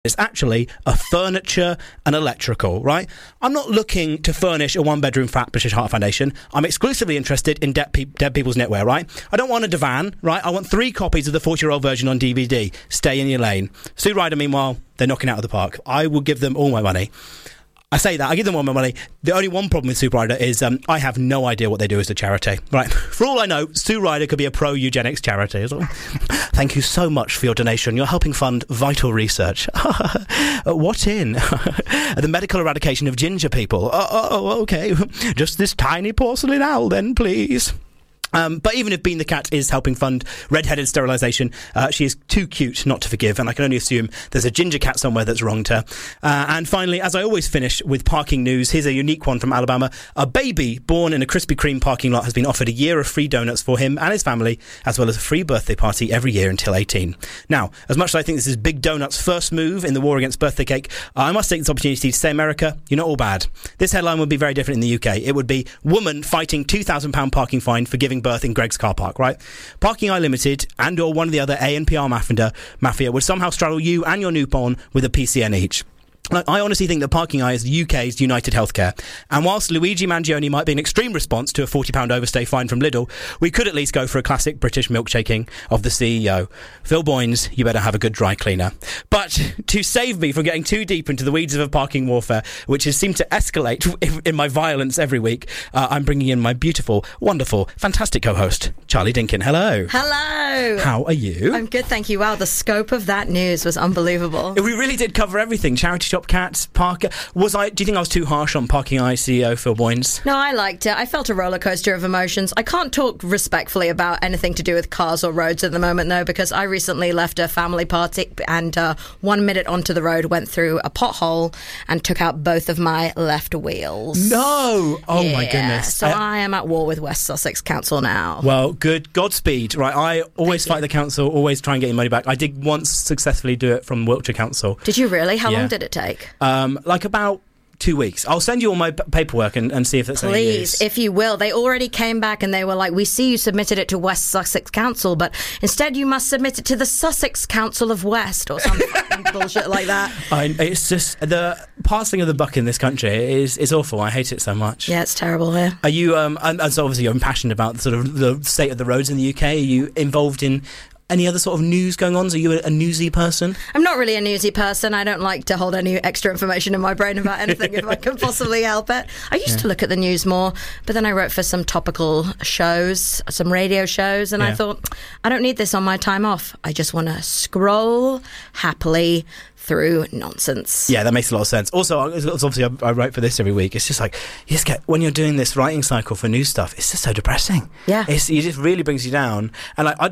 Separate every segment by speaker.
Speaker 1: It's actually a furniture and electrical, right? I'm not looking to furnish a one-bedroom flat British Heart Foundation. I'm exclusively interested in dead people's knitwear, right? I don't want a divan, right? I want 3 copies of the 40-year-old version on DVD. Stay in your lane. Sue Ryder, meanwhile, they're knocking out of the park. I will give them all my money. I say that, I give them all my money. The only one problem with Sue Ryder is I have no idea what they do as a charity. Right, for all I know, Sue Ryder could be a pro-eugenics charity. Thank you so much for your donation. You're helping fund vital research. What in? The medical eradication of ginger people. Oh, okay. Just this tiny porcelain owl then, please. But even if Bean the Cat is helping fund red-headed sterilisation, she is too cute not to forgive, and I can only assume there's a ginger cat somewhere that's wronged her. And finally, as I always finish with parking news, here's a unique one from Alabama. A baby born in a Krispy Kreme parking lot has been offered a year of free donuts for him and his family, as well as a free birthday party every year until 18. Now, as much as I think this is Big Donut's first move in the war against birthday cake, I must take this opportunity to say, America, you're not all bad. This headline would be very different in the UK. It would be, woman fighting £2,000 parking fine for giving birth in Greg's car park, right? Parking Eye Limited and or one of the other A&PR mafia would somehow straddle you and your newborn with a PCN each. I honestly think that Parking Eye is the UK's United Healthcare. And whilst Luigi Mangione might be an extreme response to a £40 overstay fine from Lidl, we could at least go for a classic British milkshaking of the CEO. Phil Boynes, you better have a good dry cleaner. But to save me from getting too deep into the weeds of a parking warfare, which has seemed to escalate in my violence every week, I'm bringing in my beautiful, wonderful, fantastic co-host, Charlie Dinkin. Hello.
Speaker 2: Hello.
Speaker 1: How are you?
Speaker 2: I'm good, thank you. Wow, the scope of that news was unbelievable.
Speaker 1: We really did cover everything. Charity shop cats, Parker. Do you think I was too harsh on Parking Eye CEO Phil Boynes?
Speaker 2: No, I liked it. I felt a roller coaster of emotions. I can't talk respectfully about anything to do with cars or roads at the moment, though, because I recently left a family party and 1 minute onto the road went through a pothole and took out both of my left wheels.
Speaker 1: No! Oh, yeah. My goodness.
Speaker 2: So I am at war with West Sussex Council now.
Speaker 1: Well, good. Godspeed. Right, I always fight the council, always try and get your money back. I did once successfully do it from Wiltshire Council.
Speaker 2: Did you really? How long did it take?
Speaker 1: Like about 2 weeks. I'll send you all my paperwork and see if that's any use.
Speaker 2: Please, if you will. They already came back and they were like, we see you submitted it to West Sussex Council, but instead you must submit it to the Sussex Council of West or some bullshit like that.
Speaker 1: It's just the passing of the buck in this country is awful. I hate it so much.
Speaker 2: Yeah, it's terrible here.
Speaker 1: Are you, and so obviously you're passionate about sort of the state of the roads in the UK. Are you involved in any other sort of news going on? Are you a newsy person?
Speaker 2: I'm not really a newsy person. I don't like to hold any extra information in my brain about anything if I can possibly help it. I used to look at the news more, but then I wrote for some topical shows, some radio shows, and I thought, I don't need this on my time off. I just want to scroll happily through nonsense. Yeah,
Speaker 1: that makes a lot of sense. Also, obviously, I write for this every week. It's just like, you just get, when you're doing this writing cycle for news stuff, it's just so depressing.
Speaker 2: Yeah.
Speaker 1: It just really brings you down. And like, I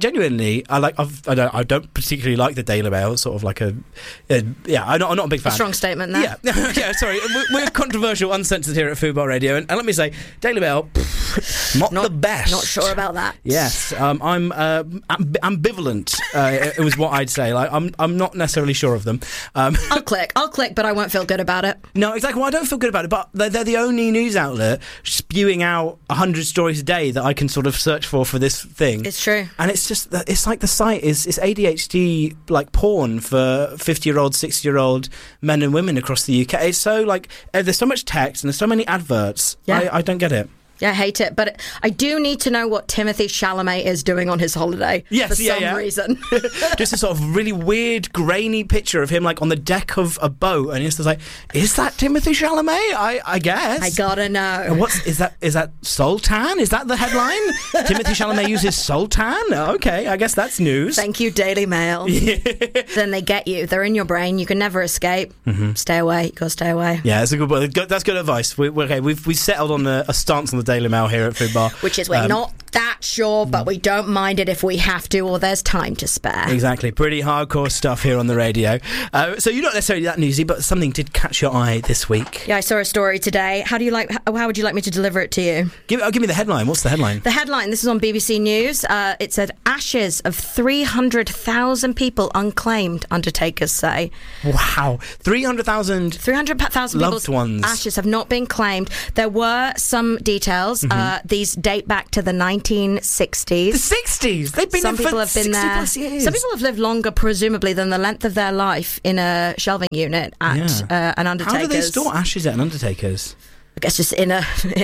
Speaker 1: don't particularly like the Daily Mail. It's sort of like I'm not a big fan.
Speaker 2: A strong statement there.
Speaker 1: Yeah, yeah, sorry. We're controversial, uncensored here at Football Radio. And let me say, Daily Mail, not the best.
Speaker 2: Not sure about that.
Speaker 1: Yes. I'm ambivalent, it was what I'd say. Like, I'm not necessarily sure of them.
Speaker 2: I'll click, but I won't feel good about it.
Speaker 1: No, exactly. Well, I don't feel good about it, but they're the only news outlet spewing out 100 stories a day that I can sort of search for this thing.
Speaker 2: It's true.
Speaker 1: And it's just, it's like the site is ADHD, like porn for 50-year-old, 60-year-old men and women across the UK. It's so like, there's so much text and there's so many adverts. Yeah. I don't get it.
Speaker 2: Yeah, I hate it. But I do need to know what Timothy Chalamet is doing on his holiday for some reason.
Speaker 1: Just a sort of really weird, grainy picture of him like on the deck of a boat. And it's just like, is that Timothy Chalamet? I guess.
Speaker 2: I gotta know.
Speaker 1: And is that Sultan? Is that the headline? Timothy Chalamet uses Sultan? Okay, I guess that's news.
Speaker 2: Thank you, Daily Mail. Yeah. Then they get you. They're in your brain. You can never escape. Mm-hmm. Stay away. You gotta stay away.
Speaker 1: Yeah, that's a good one. That's good advice. We've settled on a stance on the Daily Mail here at Food Bar,
Speaker 2: which is we're not that sure, but we don't mind it if we have to or there's time to spare.
Speaker 1: Exactly. Pretty hardcore stuff here on the radio. So you're not necessarily that newsy, but something did catch your eye this week.
Speaker 2: Yeah, I saw a story today. How would you like me to deliver it to you?
Speaker 1: Give me the headline. What's the headline?
Speaker 2: The headline, this is on BBC News. It said, ashes of 300,000 people unclaimed, undertakers say.
Speaker 1: Wow. 300,000 loved ones.
Speaker 2: Ashes have not been claimed. There were some details. These date back to the 1960s.
Speaker 1: The 60s? They've been
Speaker 2: Some
Speaker 1: there
Speaker 2: people
Speaker 1: for
Speaker 2: have been
Speaker 1: 60
Speaker 2: there.
Speaker 1: plus years.
Speaker 2: Some people have lived longer, presumably, than the length of their life in a shelving unit at an undertaker's.
Speaker 1: How do they store ashes at an undertaker's?
Speaker 2: I guess just in a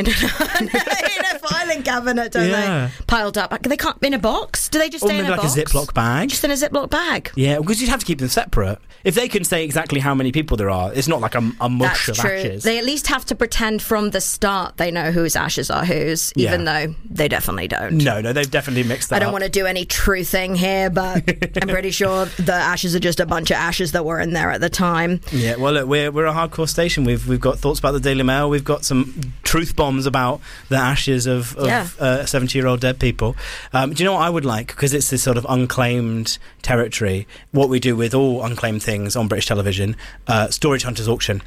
Speaker 2: filing cabinet, don't they? Piled up. They can't in a box. Do they just stay in a box?
Speaker 1: Or maybe like a Ziploc bag.
Speaker 2: Just in a Ziploc bag.
Speaker 1: Yeah, because you'd have to keep them separate. If they can say exactly how many people there are, it's not like a mush
Speaker 2: That's
Speaker 1: of
Speaker 2: true.
Speaker 1: ashes.
Speaker 2: They at least have to pretend from the start they know whose ashes are whose, even though they definitely don't.
Speaker 1: No, they've definitely mixed that up.
Speaker 2: I don't want to do any truthing here, but I'm pretty sure the ashes are just a bunch of ashes that were in there at the time.
Speaker 1: Yeah, well, look, we're a hardcore station. We've got thoughts about the Daily Mail. We've got some truth bombs about the ashes of 70-year-old dead people. Do you know what I would like? Because it's this sort of unclaimed territory. What we do with all unclaimed things on British television, Storage Hunters auction.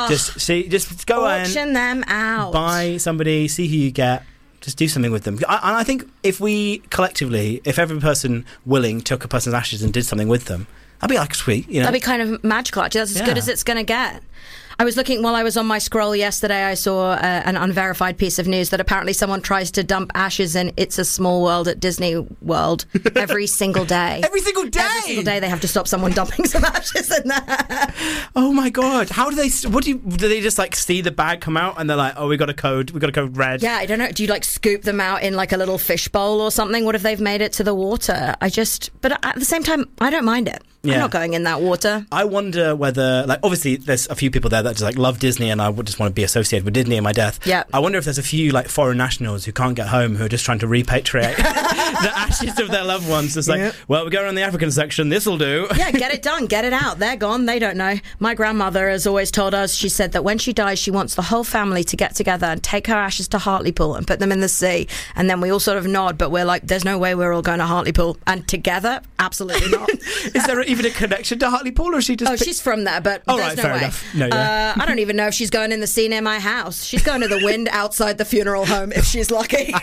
Speaker 1: Just go
Speaker 2: auction them out.
Speaker 1: Buy somebody, see who you get. Just do something with them. And I think if we collectively, if every person willing took a person's ashes and did something with them, that'd be like sweet. You know?
Speaker 2: That'd be kind of magical. Actually, that's as good as it's going to get. I was looking while I was on my scroll yesterday. I saw an unverified piece of news that apparently someone tries to dump ashes in It's a Small World at Disney World every single day.
Speaker 1: Every single day.
Speaker 2: Every single day they have to stop someone dumping some ashes in there.
Speaker 1: Oh my god! How do they? Do they just like see the bag come out and they're like, oh, we got a code red?
Speaker 2: Yeah, I don't know. Do you like scoop them out in like a little fish bowl or something? What if they've made it to the water? But at the same time, I don't mind it. Yeah. I'm not going in that water.
Speaker 1: I wonder whether, like, obviously there's a few people there that just like love Disney and I would just want to be associated with Disney in my death.
Speaker 2: Yeah.
Speaker 1: I wonder if there's a few like foreign nationals who can't get home who are just trying to repatriate the ashes of their loved ones. It's like, well, we're going on the African section, this'll do.
Speaker 2: Yeah, get it done, get it out. They're gone, they don't know. My grandmother has always told us, she said that when she dies, she wants the whole family to get together and take her ashes to Hartlepool and put them in the sea. And then we all sort of nod, but we're like, there's no way we're all going to Hartlepool. And together, absolutely not.
Speaker 1: Is there even a connection to Hartlepool, or is she just...
Speaker 2: Oh, she's from there, but there's
Speaker 1: right,
Speaker 2: no
Speaker 1: fair
Speaker 2: way.
Speaker 1: Enough. No, yeah.
Speaker 2: I don't even know if she's going in the sea near my house. She's going to the wind outside the funeral home if she's lucky.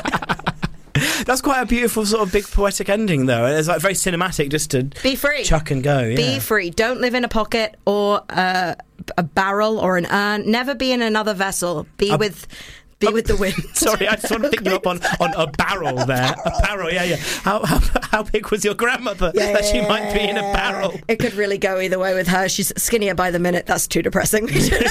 Speaker 1: That's quite a beautiful sort of big poetic ending, though. It's like very cinematic, just to
Speaker 2: be free,
Speaker 1: chuck and go. Yeah.
Speaker 2: Be free. Don't live in a pocket or a barrel or an urn. Never be in another vessel. Be with the wind.
Speaker 1: Sorry, I just want to pick you up on a barrel there. A barrel, yeah. How big was your grandmother that she might be in a barrel?
Speaker 2: It could really go either way with her. She's skinnier by the minute. That's too depressing.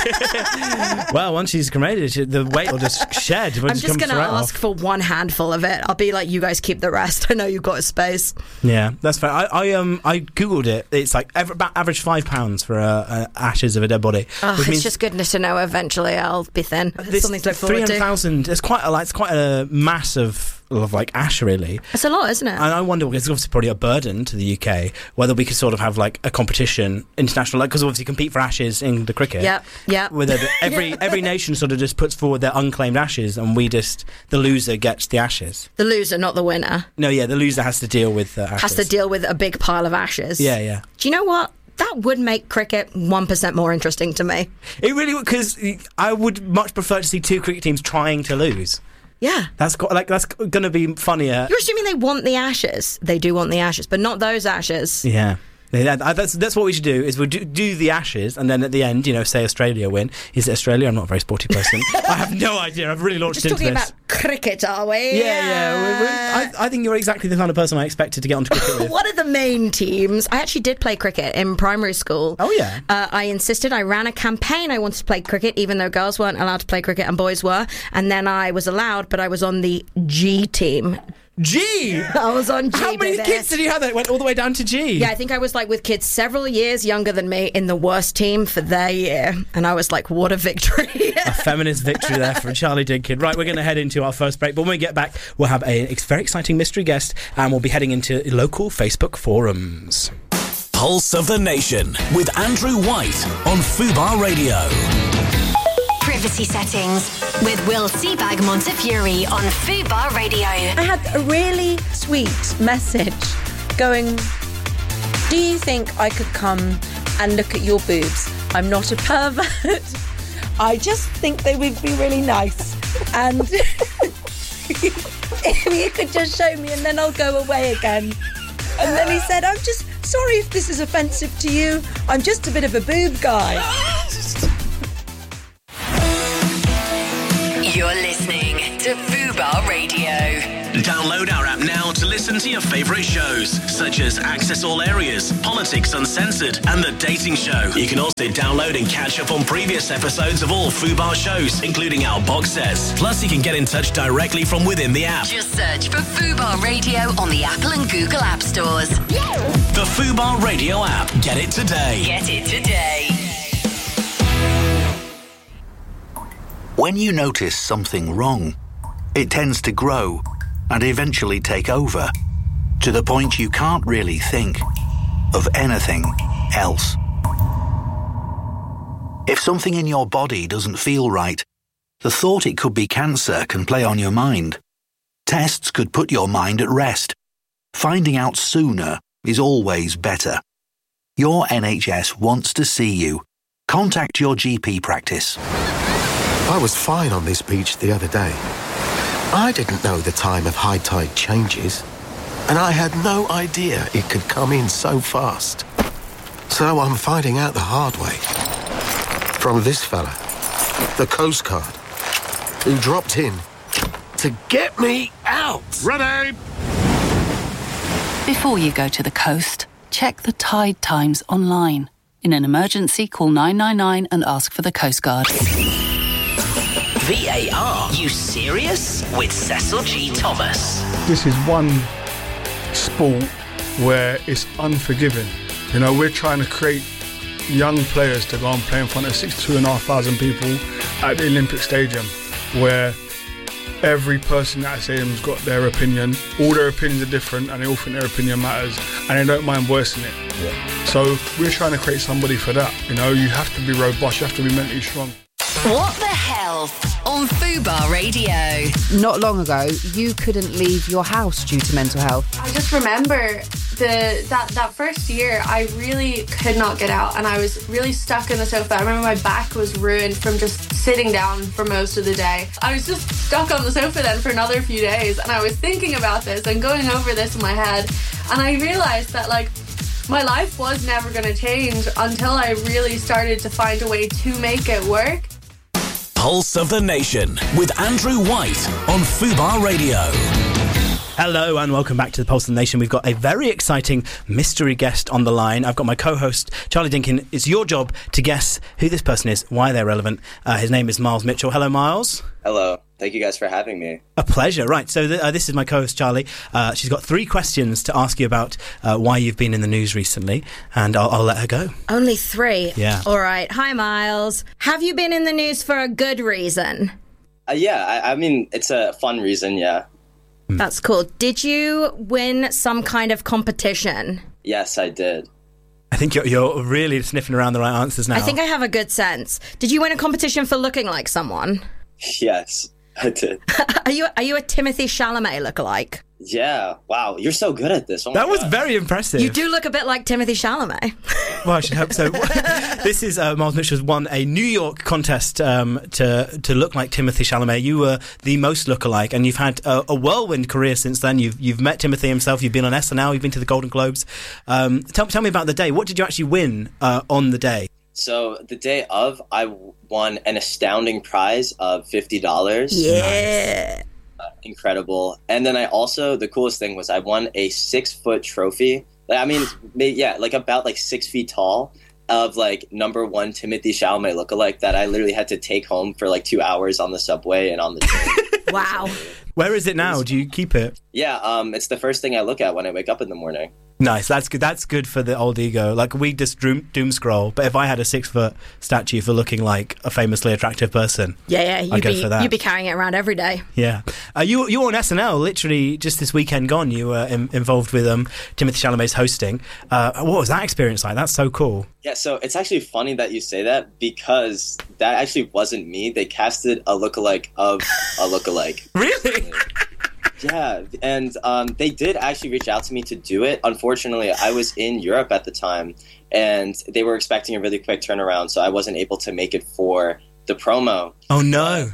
Speaker 1: Well, once she's cremated, the weight will just shed.
Speaker 2: I'm just going to ask for one handful of it. I'll be like, you guys keep the rest. I know you've got a space.
Speaker 1: Yeah, that's fair. I googled it. It's like about average £5 for ashes of a dead body.
Speaker 2: Oh, it's just goodness to know. Eventually, I'll be thin. Something to look forward to.
Speaker 1: It's quite a mass of like ash, really.
Speaker 2: It's a lot, isn't it?
Speaker 1: And I wonder, it's obviously probably a burden to the UK, whether we could sort of have like a competition, international, like, because obviously you compete for ashes in the cricket.
Speaker 2: Yeah.
Speaker 1: Whether every nation sort of just puts forward their unclaimed ashes, and the loser gets the ashes.
Speaker 2: The loser, not the winner.
Speaker 1: No, yeah, the loser has to deal with ashes.
Speaker 2: Has to deal with a big pile of ashes.
Speaker 1: Yeah.
Speaker 2: Do you know what? That would make cricket 1% more interesting to me.
Speaker 1: It really would, because I would much prefer to see two cricket teams trying to lose.
Speaker 2: Yeah.
Speaker 1: That's going to be funnier.
Speaker 2: You're assuming they want the ashes. They do want the ashes, but not those ashes.
Speaker 1: Yeah. That's what we should do, is we'll do the ashes, and then at the end, say Australia win. Is it Australia? I'm not a very sporty person. I have no idea. I've really launched into this.
Speaker 2: Just talking about cricket, are we?
Speaker 1: Yeah. I think you're exactly the kind of person I expected to get onto cricket with.
Speaker 2: What are the main teams? I actually did play cricket in primary school.
Speaker 1: Oh, yeah.
Speaker 2: I insisted. I ran a campaign. I wanted to play cricket, even though girls weren't allowed to play cricket and boys were. And then I was allowed, but I was on the G team.
Speaker 1: G?
Speaker 2: I was on G.
Speaker 1: How many kids did you have that went all the way down to G?
Speaker 2: Yeah, I think I was like with kids several years younger than me in the worst team for their year. And I was like, what a victory.
Speaker 1: A feminist victory there for Charlie Dinkin. Right, we're going to head into our first break. But when we get back, we'll have a very exciting mystery guest, and we'll be heading into local Facebook forums.
Speaker 3: Pulse of the Nation with Andrew White on Fubar Radio.
Speaker 4: Privacy settings with Will Seabag Montefiore on Fubar Radio.
Speaker 5: I had a really sweet message going, do you think I could come and look at your boobs? I'm not a pervert. I just think they would be really nice. And if you could just show me, and then I'll go away again. And then he said, I'm just sorry if this is offensive to you. I'm just a bit of a boob guy.
Speaker 4: You're listening to Fubar Radio.
Speaker 3: Download our app now to listen to your favourite shows, such as Access All Areas, Politics Uncensored, and The Dating Show. You can also download and catch up on previous episodes of all Fubar shows, including our box sets. Plus, you can get in touch directly from within the app.
Speaker 4: Just search for Fubar Radio on the Apple and Google App Stores.
Speaker 3: The Fubar Radio app. Get it today.
Speaker 4: Get it today.
Speaker 6: When you notice something wrong, it tends to grow and eventually take over, to the point you can't really think of anything else. If something in your body doesn't feel right, the thought it could be cancer can play on your mind. Tests could put your mind at rest. Finding out sooner is always better. Your NHS wants to see you. Contact your GP practice.
Speaker 7: I was fine on this beach the other day. I didn't know the time of high tide changes, and I had no idea it could come in so fast. So I'm finding out the hard way. From this fella, the Coast Guard, who dropped in to get me out.
Speaker 8: Ready!
Speaker 9: Before you go to the coast, check the tide times online. In an emergency, call 999 and ask for the Coast Guard.
Speaker 10: VAR, you serious? With Cecil G. Thomas.
Speaker 8: This is one sport where it's unforgiving. You know, we're trying to create young players to go and play in front of 2,500 people at the Olympic Stadium, where every person at that stadium's got their opinion. All their opinions are different, and they all think their opinion matters, and they don't mind voicing it. Yeah. So we're trying to create somebody for that. You know, you have to be robust, you have to be mentally strong.
Speaker 4: What the Health on Fubar Radio.
Speaker 11: Not long ago, you couldn't leave your house due to mental health.
Speaker 12: I just remember that first year, I really could not get out, and I was really stuck in the sofa. I remember my back was ruined from just sitting down for most of the day. I was just stuck on the sofa then for another few days, and I was thinking about this and going over this in my head, and I realised that, like, my life was never going to change until I really started to find a way to make it work.
Speaker 3: Pulse of the Nation with Andrew White on Fubar Radio.
Speaker 1: Hello and welcome back to the Pulse of the Nation. We've got a very exciting mystery guest on the line. I've got my co-host, Charlie Dinkin. It's your job to guess who this person is, why they're relevant. His name is Miles Mitchell. Hello, Miles.
Speaker 13: Hello. Thank you guys for having me.
Speaker 1: A pleasure. Right, so this is my co-host, Charlie. She's got 3 questions to ask you about why you've been in the news recently, and I'll let her go.
Speaker 2: Only 3?
Speaker 1: Yeah.
Speaker 2: All right. Hi, Miles. Have you been in the news for a good reason?
Speaker 13: Yeah, I mean, it's a fun reason, yeah.
Speaker 2: That's cool. Did you win some kind of competition?
Speaker 13: Yes, I did.
Speaker 1: I think you're really sniffing around the right answers now.
Speaker 2: I think I have a good sense. Did you win a competition for looking like someone?
Speaker 13: Yes, I did.
Speaker 2: Are you a Timothy Chalamet lookalike?
Speaker 13: Yeah. Wow, you're so good at this. Oh
Speaker 1: that was very impressive.
Speaker 2: You do look a bit like Timothy Chalamet.
Speaker 1: Well, I should hope so. This is Miles Mitchell's won a New York contest to look like Timothy Chalamet. You were the most lookalike, and you've had a whirlwind career since then. You've met Timothy himself. You've been on SNL. You've been to the Golden Globes. Tell me about the day. What did you actually win on the day?
Speaker 13: So the day of, I won an astounding prize of $50.
Speaker 2: Yeah.
Speaker 13: Nice. Incredible. And then I also, the coolest thing was I won a 6-foot trophy. I mean, yeah, like about like 6 feet tall of like #1 Timothy Chalamet lookalike that I literally had to take home for like 2 hours on the subway and on the train.
Speaker 2: Wow.
Speaker 1: Where is it now? Do you keep it?
Speaker 13: Yeah, it's the first thing I look at when I wake up in the morning.
Speaker 1: Nice. That's good. That's good for the old ego. Like, we just doom scroll, but if I had a 6-foot statue for looking like a famously attractive person, I'd go for that.
Speaker 2: You'd be carrying it around every day.
Speaker 1: Yeah. You were on SNL literally just this weekend gone. You were involved with Timothy Chalamet's hosting. What was that experience like? That's so cool.
Speaker 13: Yeah, so it's actually funny that you say that, because that actually wasn't me. They casted a lookalike of a lookalike.
Speaker 1: Really?
Speaker 13: Yeah, and they did actually reach out to me to do it. Unfortunately, I was in Europe at the time, and they were expecting a really quick turnaround, so I wasn't able to make it for the promo.
Speaker 1: Oh no!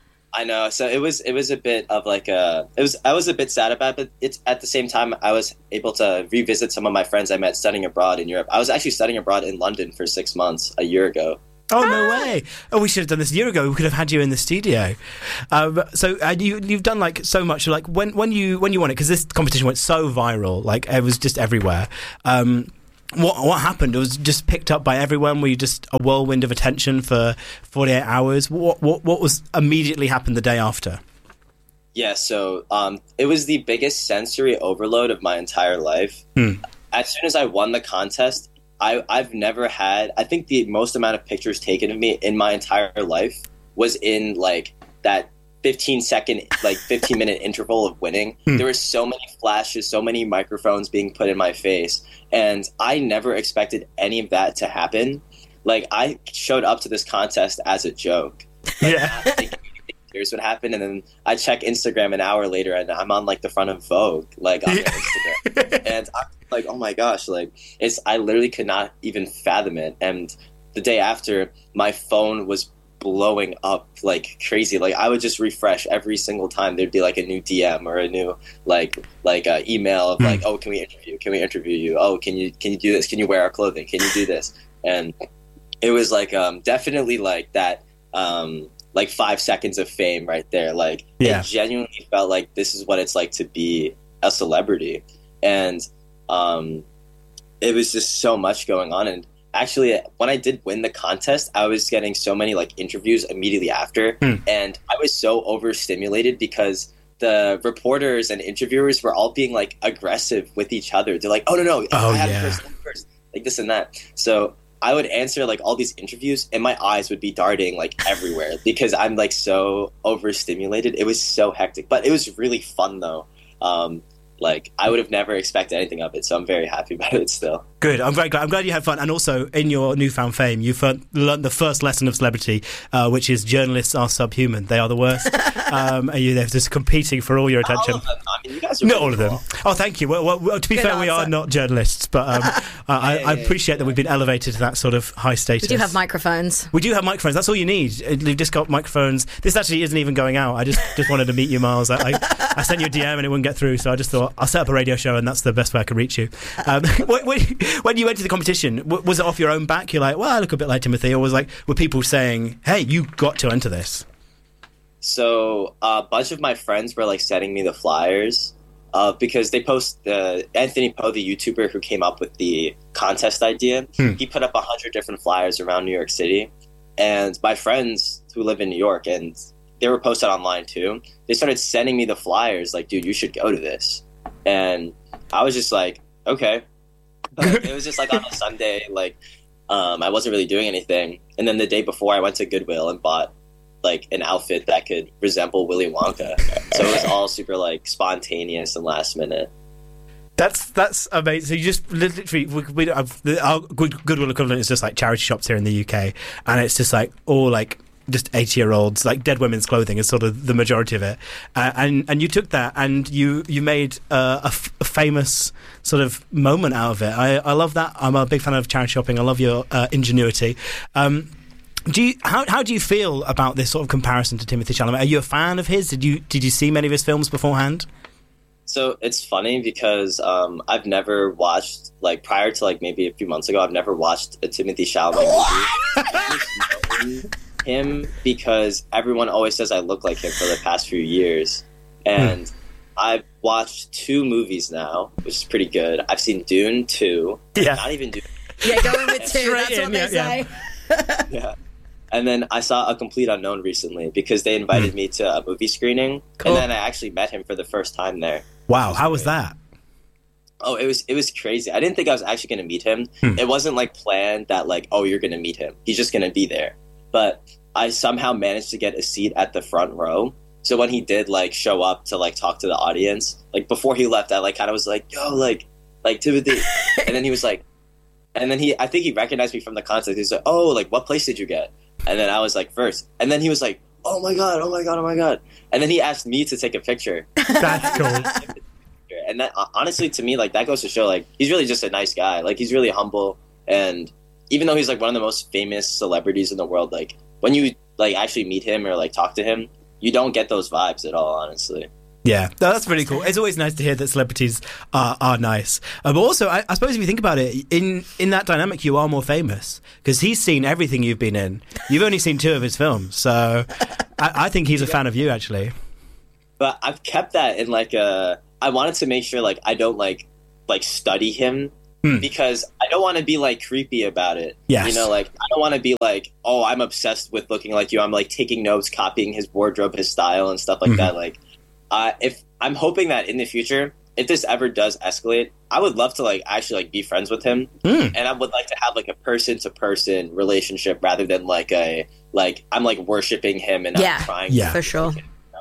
Speaker 13: I know. So it was a bit of like I was a bit sad about it, but it's at the same time I was able to revisit some of my friends I met studying abroad in Europe. I was actually studying abroad in London for 6 months a year ago.
Speaker 1: Oh, no way. Oh, we should have done this a year ago. We could have had you in the studio. So you've done like so much. Like when you won it, because this competition went so viral, like it was just everywhere. What happened? It was just picked up by everyone. Were you just a whirlwind of attention for 48 hours? What was immediately happened the day after?
Speaker 13: Yeah, so it was the biggest sensory overload of my entire life. As soon as I won the contest, I've never had, I think the most amount of pictures taken of me in my entire life was in like that 15-minute interval of winning. There were so many flashes, so many microphones being put in my face, and I never expected any of that to happen. Like, I showed up to this contest as a joke. Here's what happened, and then I check Instagram an hour later, and I'm on like the front of Vogue, like on Instagram, and I'm like, oh my gosh, like I literally could not even fathom it. And the day after, my phone was blowing up like crazy. Like, I would just refresh every single time. There'd be like a new DM or a new like email of like, oh, can we interview you? Oh, can you do this? Can you wear our clothing? Can you do this? And it was like definitely like that. Like 5 seconds of fame right there. Like, it genuinely felt like this is what it's like to be a celebrity. And it was just so much going on. And actually, when I did win the contest, I was getting so many like interviews immediately after. And I was so overstimulated because the reporters and interviewers were all being like aggressive with each other. They're like, oh, no, I have it first, like this and that. So I would answer like all these interviews and my eyes would be darting like everywhere because I'm like so overstimulated. It was so hectic, but it was really fun though. Like, I would have never expected anything of it, so I'm very happy about it still.
Speaker 1: Good. I'm glad you had fun. And also, in your newfound fame, you've learned the first lesson of celebrity, which is journalists are subhuman. They are the worst. They're just competing for all your attention.
Speaker 13: All of them. I mean, you guys are
Speaker 1: not all of them. Oh, thank you. Well, to be fair, we are not journalists, but I appreciate that we've been elevated to that sort of high status.
Speaker 2: We do have microphones.
Speaker 1: That's all you need. You've just got microphones. This actually isn't even going out. I just wanted to meet you, Miles. I sent you a DM and it wouldn't get through, so I just thought I'll set up a radio show and that's the best way I can reach you. When you went to the competition, was it off your own back? You're like, well, I look a bit like Timothy, or were people saying, hey, you got to enter this?
Speaker 13: So a bunch of my friends were like sending me the flyers because they post Anthony Poe, the YouTuber who came up with the contest idea. He put up 100 different flyers around New York City, and my friends who live in New York, and they were posted online too, they started sending me the flyers like, dude, you should go to this. And I was just like, okay. It was just like on a Sunday, like I wasn't really doing anything. And then the day before, I went to Goodwill and bought like an outfit that could resemble Willy Wonka. So it was all super like spontaneous and last minute.
Speaker 1: That's amazing. So you just literally, our Goodwill equivalent is just like charity shops here in the UK, and it's just like all like just 80-year-olds, like dead women's clothing is sort of the majority of it. And you took that and you made a famous sort of moment out of it. I love that. I'm a big fan of charity shopping. I love your ingenuity. How do you feel about this sort of comparison to Timothée Chalamet? Are you a fan of his? Did you see many of his films beforehand?
Speaker 13: So it's funny because I've never watched, like prior to like maybe a few months ago, I've never watched a Timothée Chalamet movie. Him because everyone always says I look like him for the past few years, and I've watched 2 movies now, which is pretty good. I've seen Dune 2, not even Dune.
Speaker 2: Yeah, going with 2. That's what they say.
Speaker 13: Yeah, and then I saw A Complete Unknown recently because they invited me to a movie screening, and then I actually met him for the first time there.
Speaker 1: Wow, how was that?
Speaker 13: Oh, it was crazy. I didn't think I was actually going to meet him. It wasn't like planned that like, oh, you're going to meet him. He's just going to be there. But I somehow managed to get a seat at the front row. So when he did like show up to like talk to the audience, like before he left, I like kind of was like, yo, like Timothy. And then he was like, and then I think he recognized me from the concert. He's like, oh, like what place did you get? And then I was like, first. And then he was like, oh my God. And then he asked me to take a picture.
Speaker 1: That's cool.
Speaker 13: And that honestly, to me, like that goes to show like he's really just a nice guy. Like he's really humble, and even though he's like one of the most famous celebrities in the world, like when you like actually meet him or like talk to him, you don't get those vibes at all, honestly.
Speaker 1: Yeah, no, that's really cool. It's always nice to hear that celebrities are nice. But also, I suppose if you think about it, in that dynamic, you are more famous because he's seen everything you've been in. You've only seen 2 of his films, so I think he's a fan of you, actually.
Speaker 13: But I've kept that in like I wanted to make sure like I don't like study him because I don't want to be like creepy about it.
Speaker 1: Yes.
Speaker 13: You know, like I don't want to be like, oh, I'm obsessed with looking like you. I'm like taking notes, copying his wardrobe, his style, and stuff like that. Like, if I'm hoping that in the future, if this ever does escalate, I would love to like actually like be friends with him, and I would like to have like a person to person relationship rather than like I'm like worshiping him and I'm trying.
Speaker 2: Yeah, for sure.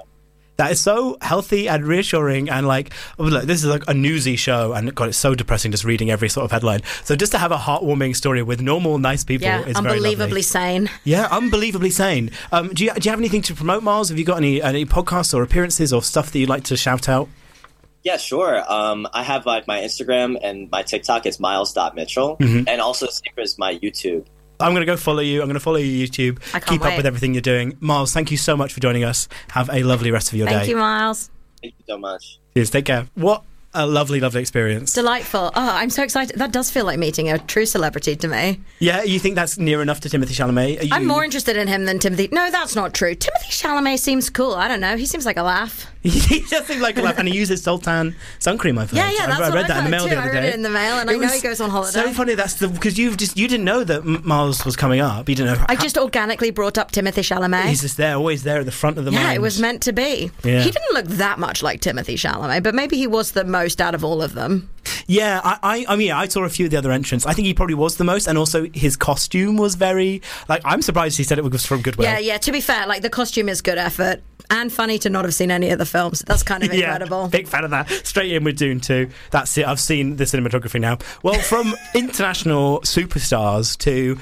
Speaker 1: That is so healthy and reassuring, and like, look, this is like a newsy show, and God, it's so depressing just reading every sort of headline. So just to have a heartwarming story with normal, nice people is very lovely.
Speaker 2: Unbelievably sane.
Speaker 1: Yeah, unbelievably sane. Do you have anything to promote, Miles? Have you got any podcasts or appearances or stuff that you'd like to shout out?
Speaker 13: Yeah, sure. I have like my Instagram and my TikTok. It's miles.mitchell, and also same as my YouTube.
Speaker 1: I'm going to go follow you. I'm going to follow your YouTube. Keep up with everything you're doing. Miles, thank you so much for joining us. Have a lovely rest of your day.
Speaker 2: Thank you, Miles.
Speaker 13: Thank you so much.
Speaker 1: Cheers. Take care. What a lovely, lovely experience.
Speaker 2: Delightful. Oh, I'm so excited. That does feel like meeting a true celebrity to me.
Speaker 1: Yeah, you think that's near enough to Timothée Chalamet?
Speaker 2: I'm more interested in him than Timothy. No, that's not true. Timothée Chalamet seems cool. I don't know. He seems like a laugh.
Speaker 1: He does seem like a laugh, and he uses Sultan sun cream. I've heard.
Speaker 2: Yeah, that's
Speaker 1: I
Speaker 2: what
Speaker 1: read that in the mail
Speaker 2: too.
Speaker 1: the other day.
Speaker 2: I read it in the mail, and I know he goes on holiday.
Speaker 1: So funny. That's because you didn't know that Miles was coming up. You didn't know.
Speaker 2: I just organically brought up Timothée Chalamet.
Speaker 1: He's just there, always there at the front of the mind.
Speaker 2: Yeah, it was meant to be.
Speaker 1: Yeah.
Speaker 2: He didn't look that much like Timothée Chalamet, but maybe he was the most out of all of them.
Speaker 1: Yeah, I mean, I saw a few of the other entrants. I think he probably was the most, and also his costume was very like. I'm surprised he said it was from Goodwill.
Speaker 2: Yeah. To be fair, like the costume is good effort. And funny to not have seen any of the films. That's kind of incredible.
Speaker 1: Big fan of that. Straight in with Dune 2. That's it. I've seen the cinematography now. Well, from international superstars to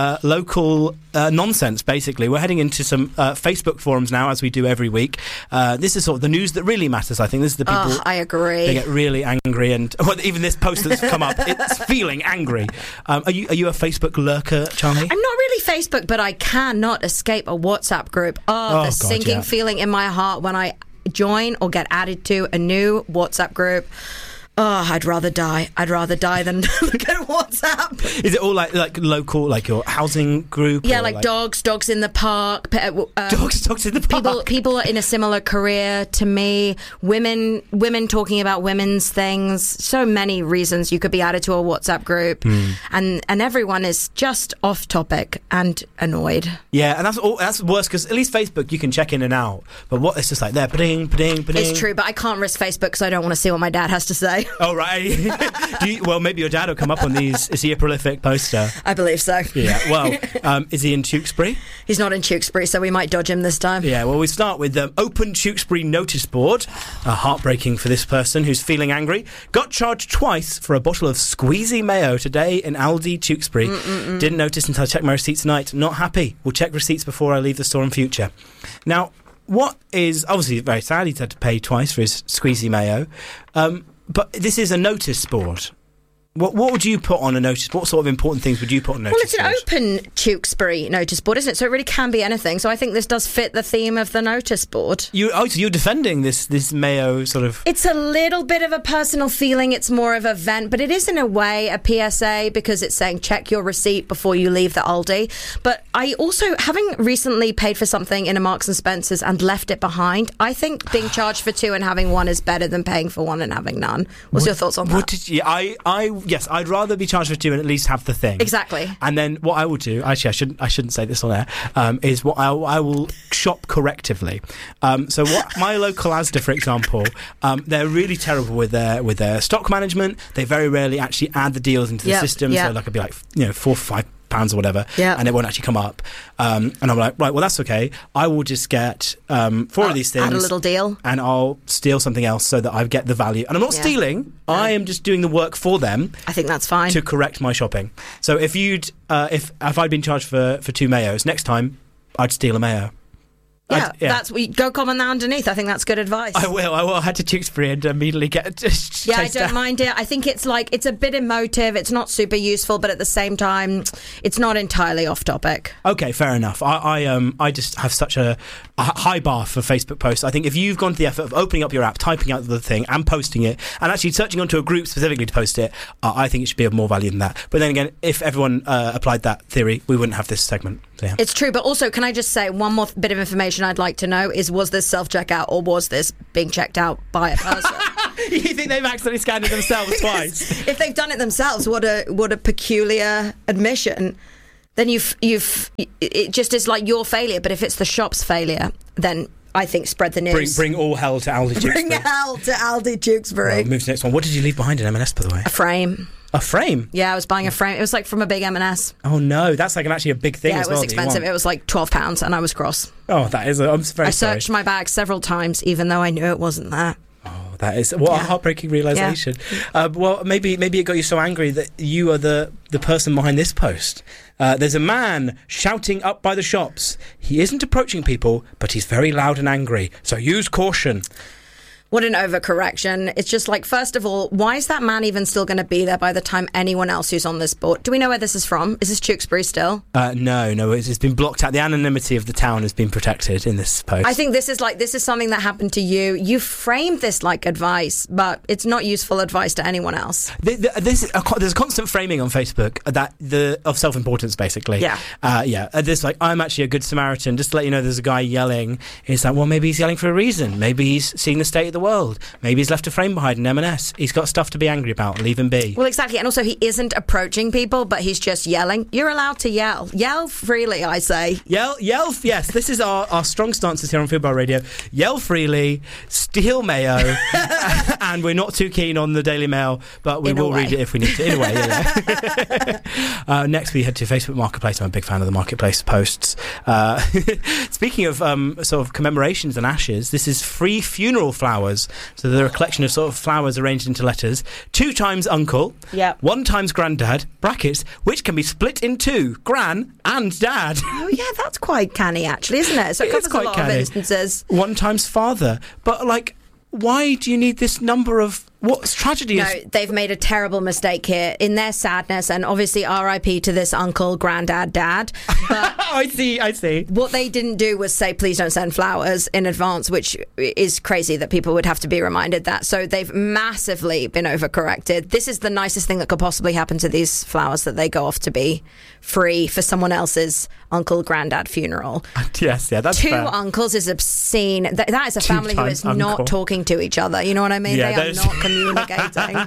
Speaker 1: local nonsense, basically. We're heading into some Facebook forums now, as we do every week. This is sort of the news that really matters, I think. This is the people...
Speaker 2: Oh, I agree.
Speaker 1: They get really angry, and even this post that's come up, it's feeling angry. Are you a Facebook lurker, Charlie?
Speaker 2: I'm not really Facebook, but I cannot escape a WhatsApp group. The sinking feeling in my heart when I join or get added to a new WhatsApp group. Oh, I'd rather die. I'd rather die than look at WhatsApp.
Speaker 1: Is it all like local, like your housing group?
Speaker 2: Yeah, like dogs in the park.
Speaker 1: Dogs in the park.
Speaker 2: People in a similar career to me. Women talking about women's things. So many reasons you could be added to a WhatsApp group, and everyone is just off topic and annoyed.
Speaker 1: Yeah, and that's worse because at least Facebook you can check in and out. But what it's just like there, ba-ding, ba-ding, ba-ding.
Speaker 2: It's true, but I can't risk Facebook because I don't want to see what my dad has to say.
Speaker 1: Oh, right. Well, maybe your dad will come up on these. Is he a prolific poster?
Speaker 2: I believe so.
Speaker 1: Yeah, well, is he in Tewkesbury?
Speaker 2: He's not in Tewkesbury, so we might dodge him this time.
Speaker 1: Yeah, well, we start with Open Tewkesbury notice board. Heartbreaking for this person who's feeling angry. Got charged twice for a bottle of squeezy mayo today in Aldi, Tewkesbury. Didn't notice until I checked my receipts tonight. Not happy. Will check receipts before I leave the store in future. Now, what is obviously very sad, he's had to pay twice for his squeezy mayo. But this is a notice board. What would you put on a notice? What sort of important things would you put on a notice board?
Speaker 2: Well, it's an open Tewkesbury notice board, isn't it? So it really can be anything. So I think this does fit the theme of the notice board.
Speaker 1: So you're defending this mayo sort of...
Speaker 2: It's a little bit of a personal feeling. It's more of a vent, but it is in a way a PSA because it's saying check your receipt before you leave the Aldi. But I also, having recently paid for something in a Marks and Spencer's and left it behind, I think being charged for two and having one is better than paying for one and having none. What's your thoughts on that?
Speaker 1: Yes, I'd rather be charged for two and at least have the thing.
Speaker 2: Exactly.
Speaker 1: And then what I will do, actually, I shouldn't say this on air, is what I will shop correctively. So what my local Asda, for example, they're really terrible with their stock management. They very rarely actually add the deals into the system. So like it'd be like £4 or £5 or whatever, and it won't actually come up. And I'm like, right, well, that's okay. I will just get 4 of these things.
Speaker 2: Add a little deal.
Speaker 1: And I'll steal something else so that I get the value. And I'm not stealing. No. I am just doing the work for them.
Speaker 2: I think that's fine.
Speaker 1: To correct my shopping. So if I'd been charged for 2 mayos, next time I'd steal a mayo.
Speaker 2: Yeah, that's we go comment that underneath. I think that's good advice.
Speaker 1: I will. I had to Tewkesbury and immediately get.
Speaker 2: Yeah, I don't mind it. I think it's a bit emotive. It's not super useful, but at the same time, it's not entirely off topic.
Speaker 1: Okay, fair enough. I just have such a high bar for Facebook posts. I think if you've gone to the effort of opening up your app, typing out the thing, and posting it, and actually searching onto a group specifically to post it, I think it should be of more value than that. But then again, if everyone applied that theory, we wouldn't have this segment. So, yeah.
Speaker 2: It's true, but also, can I just say one more bit of information I'd like to know is, was this self-checkout or was this being checked out by a person?
Speaker 1: You think they've accidentally scanned it themselves twice?
Speaker 2: If they've done it themselves, what a peculiar admission. Then it just is like your failure. But if it's the shop's failure, then I think spread the news.
Speaker 1: Bring all hell to Aldi Tewkesbury.
Speaker 2: Bring hell to Aldi Tewkesbury.
Speaker 1: Well, move to the next one. What did you leave behind in M&S, by the way?
Speaker 2: A frame.
Speaker 1: A frame?
Speaker 2: Yeah, I was buying a frame. It was like from a big M&S.
Speaker 1: Oh no, that's like actually a big thing as well.
Speaker 2: Yeah, it was expensive. It was like £12 and I was cross.
Speaker 1: Oh, that is... I'm very sorry.
Speaker 2: I searched my bag several times, even though I knew it wasn't there.
Speaker 1: Oh, that is... What a heartbreaking realisation. Yeah. Well, maybe it got you so angry that you are the person behind this post. There's a man shouting up by the shops. He isn't approaching people, but he's very loud and angry. So use caution.
Speaker 2: What an overcorrection. It's just like, first of all, why is that man even still going to be there by the time anyone else who's on this board? Do we know where this is from? Is this Tewkesbury still?
Speaker 1: No, it's been blocked out. The anonymity of the town has been protected in this post.
Speaker 2: I think this is something that happened to you. You framed this like advice, but it's not useful advice to anyone else.
Speaker 1: There's a constant framing on Facebook of self-importance, basically.
Speaker 2: Yeah.
Speaker 1: This like, I'm actually a good Samaritan. Just to let you know, there's a guy yelling. It's like, well, maybe he's yelling for a reason. Maybe he's seeing the state of the world. Maybe he's left a frame behind in M&S. He's got stuff to be angry about. Leave him be.
Speaker 2: Well, exactly. And also, he isn't approaching people, but he's just yelling. You're allowed to yell. Yell freely, I say.
Speaker 1: Yell. Yes, this is our strong stances here on Food Bar Radio. Yell freely, steal mayo, and we're not too keen on the Daily Mail, but we will read it if we need to. In a way, yeah. Next, we head to Facebook Marketplace. I'm a big fan of the Marketplace posts. Speaking of sort of commemorations and ashes, this is free funeral flowers. So they're a collection of sort of flowers arranged into letters. 2 times uncle.
Speaker 2: Yep.
Speaker 1: 1 times granddad. Brackets, which can be split in 2. Gran and dad.
Speaker 2: Oh yeah, that's quite canny actually, isn't it? So it covers a lot of instances.
Speaker 1: 1 times father. But like, why do you need this number of... What's tragedy is...
Speaker 2: No, they've made a terrible mistake here in their sadness, and obviously RIP to this uncle, granddad, dad. But
Speaker 1: I see.
Speaker 2: What they didn't do was say, please don't send flowers in advance, which is crazy that people would have to be reminded that. So they've massively been overcorrected. This is the nicest thing that could possibly happen to these flowers, that they go off to be free for someone else's uncle, granddad funeral.
Speaker 1: Yes, yeah, that's
Speaker 2: 2
Speaker 1: fair.
Speaker 2: uncles is obscene. That is a family who is not talking to each other. You know what I mean?
Speaker 1: Yeah,
Speaker 2: they are not communicating.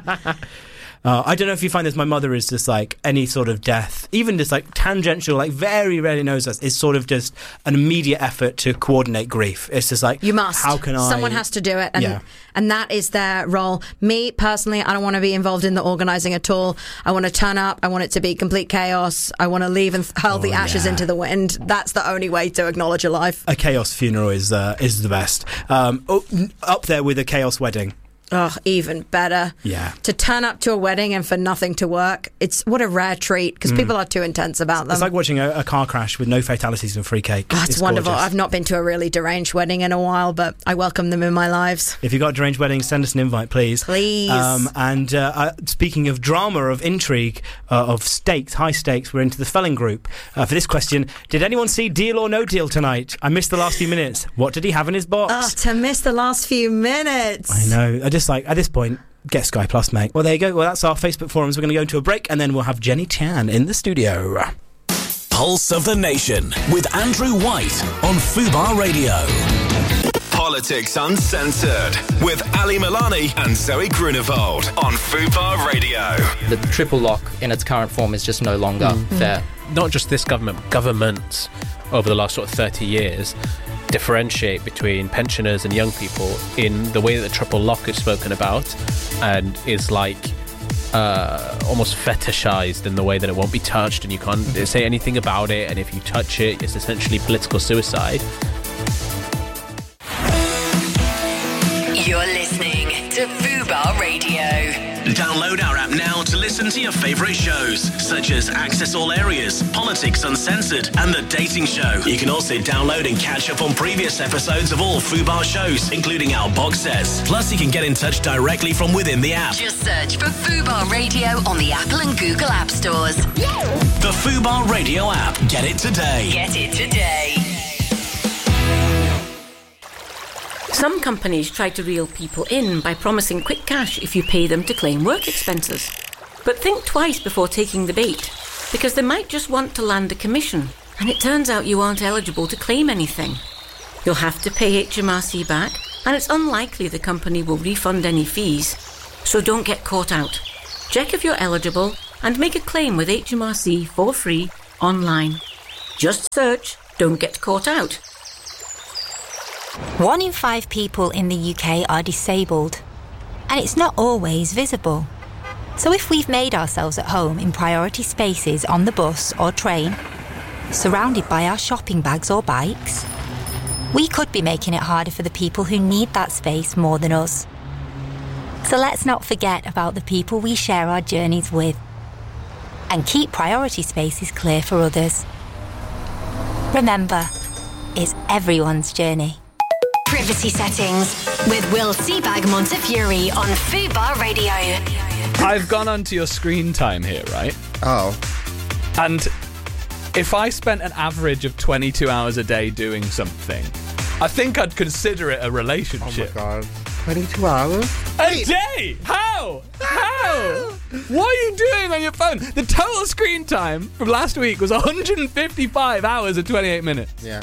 Speaker 1: I don't know if you find this. My mother is just like any sort of death, even just like tangential, like very rarely knows us, is sort of just an immediate effort to coordinate grief. It's just like,
Speaker 2: you must.
Speaker 1: How can I?
Speaker 2: Someone has to do it, and that is their role. Me personally, I don't want to be involved in the organising at all. I want to turn up. I want it to be complete chaos. I want to leave and hurl the ashes into the wind. That's the only way to acknowledge a life.
Speaker 1: A chaos funeral is the best. Up there with a chaos wedding.
Speaker 2: Oh, even better.
Speaker 1: Yeah.
Speaker 2: To turn up to a wedding and for nothing to work, it's what a rare treat, because people are too intense about them.
Speaker 1: It's like watching a car crash with no fatalities and free cake.
Speaker 2: Oh, it's wonderful.
Speaker 1: Gorgeous.
Speaker 2: I've not been to a really deranged wedding in a while, but I welcome them in my lives.
Speaker 1: If you've got a deranged wedding, send us an invite, please.
Speaker 2: Please.
Speaker 1: And speaking of drama, of intrigue, of stakes, high stakes, we're into the Felling group. For this question, did anyone see Deal or No Deal tonight? I missed the last few minutes. What did he have in his box?
Speaker 2: Oh, to miss the last few minutes.
Speaker 1: I know. I just like, at this point, get Sky Plus, mate. Well, there you go. Well, that's our Facebook forums. We're going to go into a break, and then we'll have Jenny Chan in the studio.
Speaker 3: Pulse of the Nation with Andrew White on Fubar Radio. Politics Uncensored with Ali Milani and Zoe Grunewald on Fubar Radio.
Speaker 14: The triple lock in its current form is just no longer fair.
Speaker 15: Not just this government, governments over the last sort of 30 years differentiate between pensioners and young people in the way that the triple lock is spoken about, and is like almost fetishized in the way that it won't be touched and you can't say anything about it, and if you touch it, it's essentially political suicide.
Speaker 4: You're listening to Fubar Radio.
Speaker 3: Download our app now to listen to your favourite shows, such as Access All Areas, Politics Uncensored, and The Dating Show. You can also download and catch up on previous episodes of all Fubar shows, including our box sets. Plus, you can get in touch directly from within the app.
Speaker 4: Just search for Fubar Radio on the Apple and Google App Stores.
Speaker 3: The Fubar Radio app. Get it today.
Speaker 4: Get it today.
Speaker 16: Some companies try to reel people in by promising quick cash if you pay them to claim work expenses. But think twice before taking the bait, because they might just want to land a commission, and it turns out you aren't eligible to claim anything. You'll have to pay HMRC back, and it's unlikely the company will refund any fees. So don't get caught out. Check if you're eligible and make a claim with HMRC for free online. Just search "Don't Get Caught Out."
Speaker 17: 1 in 5 people in the UK are disabled, and it's not always visible. So if we've made ourselves at home in priority spaces on the bus or train, surrounded by our shopping bags or bikes, we could be making it harder for the people who need that space more than us. So let's not forget about the people we share our journeys with, and keep priority spaces clear for others. Remember, it's everyone's journey.
Speaker 4: Privacy Settings with Will Seabag Montefiore on Fubar Radio.
Speaker 18: I've gone onto your screen time here, right?
Speaker 19: Oh.
Speaker 18: And if I spent an average of 22 hours a day doing something, I think I'd consider it a relationship.
Speaker 19: Oh my God. 22 hours?
Speaker 18: A day? How? What are you doing on your phone? The total screen time from last week was 155 hours and 28 minutes.
Speaker 19: Yeah.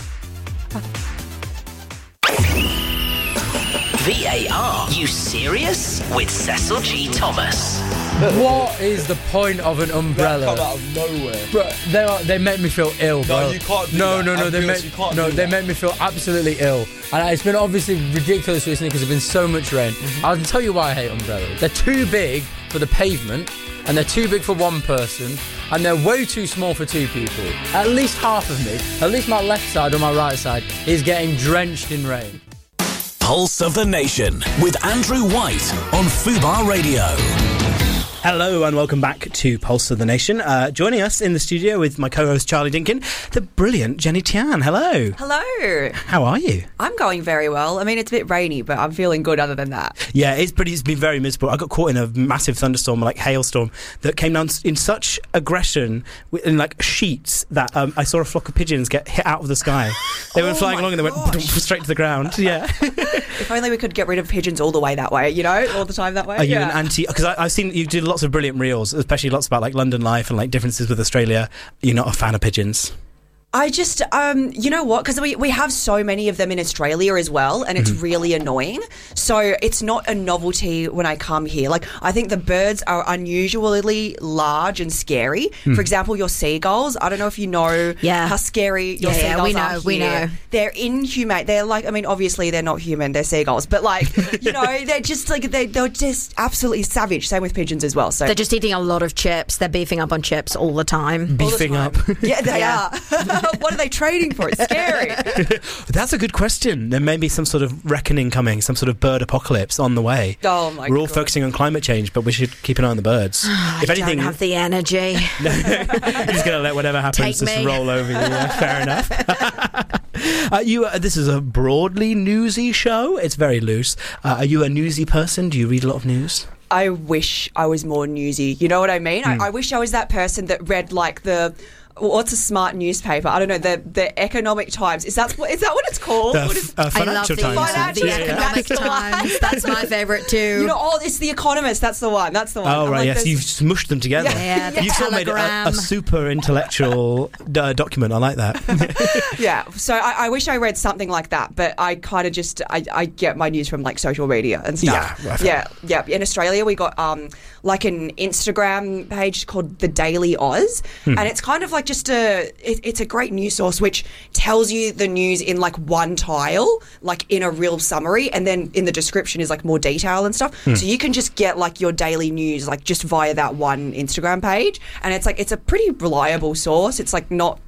Speaker 10: VAR. You serious? With Cecil G. Thomas.
Speaker 20: What is the point of an umbrella?
Speaker 19: They come out of nowhere.
Speaker 20: Bro, they make me feel ill, bro.
Speaker 19: No, you can't do
Speaker 20: no,
Speaker 19: that.
Speaker 20: No, they make me feel absolutely ill. And it's been obviously ridiculous recently because there's been so much rain. I'll tell you why I hate umbrellas. They're too big for the pavement, and they're too big for one person, and they're way too small for two people. At least half of me, at least my left side or my right side, is getting drenched in rain.
Speaker 3: Pulse of the Nation with Andrew White on Fubar Radio.
Speaker 1: Hello and welcome back to Pulse of the Nation. Joining us in the studio with my co-host Charlie Dinkin, the brilliant Jenny Tian. Hello.
Speaker 21: Hello.
Speaker 1: How are you?
Speaker 21: I'm going very well. I mean, it's a bit rainy, but I'm feeling good other than that.
Speaker 1: Yeah, it's been very miserable. I got caught in a massive thunderstorm, like hailstorm, that came down in such aggression, in like sheets, that I saw a flock of pigeons get hit out of the sky. They went flying along and they went straight to the ground. Yeah.
Speaker 21: If only we could get rid of pigeons all the way that way, all the time that way.
Speaker 1: Are you an anti... Because I've seen you do lots of brilliant reels, especially lots about like London life and like differences with Australia. You're not a fan of pigeons?
Speaker 21: I just, you know what? Because we have so many of them in Australia as well, and it's really annoying. So it's not a novelty when I come here. Like, I think the birds are unusually large and scary. For example, your seagulls. I don't know if you know how scary your seagulls are.
Speaker 2: We know.
Speaker 21: They're inhumane. They're like, I mean, obviously they're not human. They're seagulls, but like, they're just like they're just absolutely savage. Same with pigeons as well. So
Speaker 2: they're just eating a lot of chips. They're beefing up on chips all the time.
Speaker 1: Beefing up.
Speaker 21: Yeah, they are. What are they trading for? It's scary.
Speaker 1: That's a good question. There may be some sort of reckoning coming, some sort of bird apocalypse on the way.
Speaker 21: Oh my God.
Speaker 1: We're all focusing on climate change, but we should keep an eye on the birds.
Speaker 2: If anything, don't have the energy.
Speaker 1: You're just going to let whatever happens just roll over you. Yeah, fair enough. This is a broadly newsy show. It's very loose. Are you a newsy person? Do you read a lot of news?
Speaker 21: I wish I was more newsy. You know what I mean? I wish I was that person that read like what's a smart newspaper? I don't know, the Economic Times. Is that what it's called?
Speaker 1: Financial Times.
Speaker 21: Financial
Speaker 2: Economic Times. That's my favourite too.
Speaker 21: It's The Economist. That's the one.
Speaker 1: Oh, right, yes. You've smushed them together.
Speaker 2: Yeah,
Speaker 1: You've sort of made a super intellectual document. I like that.
Speaker 21: Yeah. So I wish I read something like that, but I kind of just, I get my news from like social media and stuff. Yeah. In Australia, we got like an Instagram page called The Daily Oz, and it's kind of like just it's a great news source which tells you the news in like one tile, like in a real summary, and then in the description is like more detail and stuff. So you can just get like your daily news like just via that one Instagram page, and it's a pretty reliable source. It's like not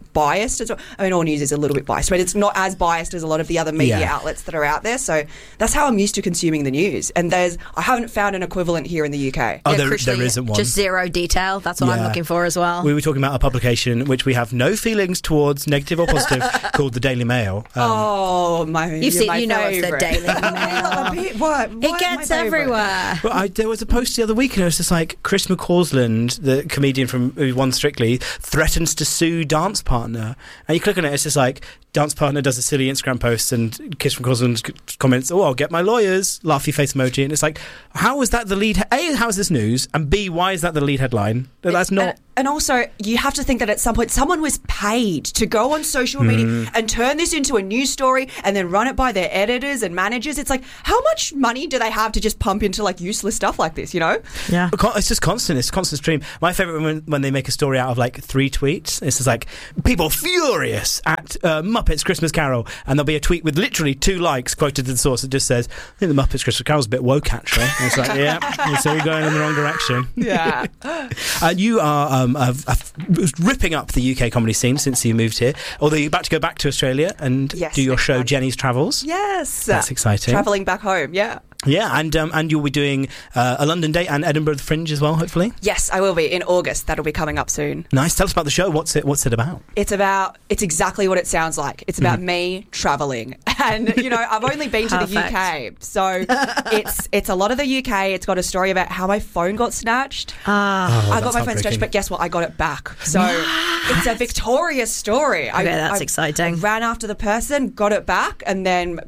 Speaker 21: biased as well. I mean, All News is a little bit biased, but it's not as biased as a lot of the other media outlets that are out there. So that's how I'm used to consuming the news. And I haven't found an equivalent here in the UK.
Speaker 1: Oh, there isn't one.
Speaker 2: Just zero detail. That's what I'm looking for as well.
Speaker 1: We were talking about a publication which we have no feelings towards, negative or positive, called the Daily Mail.
Speaker 2: You know of the Daily Mail.
Speaker 21: What?
Speaker 2: It gets everywhere.
Speaker 1: Well, there was a post the other week, and it was just like Chris McCausland, the comedian who won Strictly, threatens to sue dance partner. And you click on it, it's just like dance partner does a silly Instagram post, and Chris McCausland comments, "Oh, I'll get my lawyers," laughy face emoji. And it's like, how is that the lead? A, how is this news? And B, why is that the lead headline? That's not.
Speaker 21: And also, you have to think that at some point someone was paid to go on social media and turn this into a news story and then run it by their editors and managers. It's like, how much money do they have to just pump into like useless stuff like this, you know?
Speaker 2: Yeah.
Speaker 1: It's just constant. It's a constant stream. My favourite when they make a story out of like 3 tweets. It's just like, people furious at Muppets Christmas Carol. And there'll be a tweet with literally 2 likes quoted to the source that just says, I think the Muppets Christmas Carol's a bit woke, actually. And it's like, yeah, so you're going in the wrong direction.
Speaker 21: Yeah.
Speaker 1: You are ripping up the UK comedy scene since you moved here. Although you're about to go back to Australia and do your show Jenny's Travels.
Speaker 21: Yes.
Speaker 1: That's exciting.
Speaker 21: Travelling back home, yeah.
Speaker 1: Yeah, and you'll be doing a London date and Edinburgh the Fringe as well, hopefully.
Speaker 21: Yes, I will be in August. That'll be coming up soon.
Speaker 1: Nice. Tell us about the show. What's it about?
Speaker 21: It's exactly what it sounds like. It's about me travelling, and I've only been to the UK, so it's a lot of the UK. It's got a story about how my phone got snatched. I got my phone snatched, but guess what? I got it back. So it's a victorious story.
Speaker 2: Okay, that's exciting.
Speaker 21: I ran after the person, got it back, and then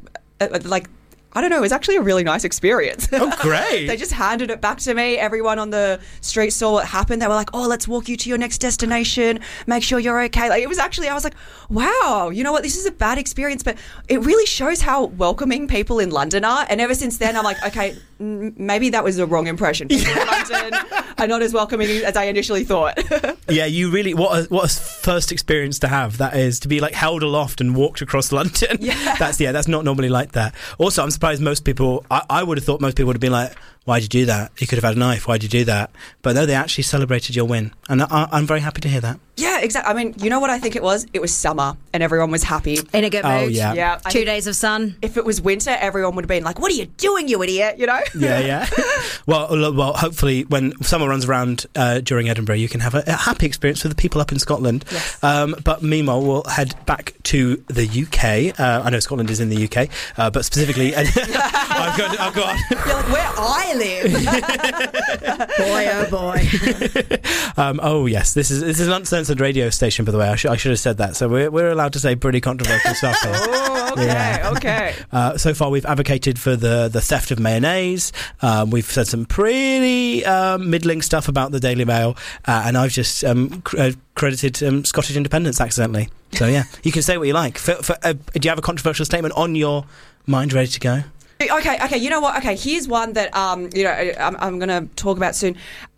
Speaker 21: I don't know, it was actually a really nice experience.
Speaker 1: Oh, great.
Speaker 21: They just handed it back to me. Everyone on the street saw what happened. They were like, oh, let's walk you to your next destination. Make sure you're okay. Like, it was actually, I was like, wow, you know what? This is a bad experience, but it really shows how welcoming people in London are. And ever since then, I'm like, okay, maybe that was the wrong impression. People in London are not as welcoming as I initially thought.
Speaker 1: Yeah, you really, what a first experience to have. That is, to be like held aloft and walked across London.
Speaker 21: Yeah.
Speaker 1: That's not normally like that. Also, I'm surprised most people, I would have thought most people would have been like, why'd you do that? You could have had a knife. Why'd you do that? But no, they actually celebrated your win. And I'm very happy to hear that.
Speaker 21: Yeah, exactly. I mean, you know what I think it was? It was summer and everyone was happy.
Speaker 2: In a good mood.
Speaker 1: Oh, yeah.
Speaker 2: 2 days of sun.
Speaker 21: If it was winter, everyone would have been like, what are you doing, you idiot? You know?
Speaker 1: Yeah. Well, hopefully when summer runs around during Edinburgh, you can have a happy experience with the people up in Scotland.
Speaker 21: Yes.
Speaker 1: But meanwhile, we'll head back to the UK. I know Scotland is in the UK, but specifically... I've got...
Speaker 21: You're like, where I live.
Speaker 2: Boy, oh boy.
Speaker 1: Oh yes, this is an uncensored radio station, by the way. I should have said that. So we're allowed to say pretty controversial stuff here.
Speaker 21: Oh, okay.
Speaker 1: So far, we've advocated for the theft of mayonnaise. We've said some pretty middling stuff about the Daily Mail, and I've just credited Scottish independence accidentally. So yeah, you can say what you like. Do you have a controversial statement on your mind ready to go?
Speaker 21: Okay. You know what? Okay, here's one that I'm going to talk about soon.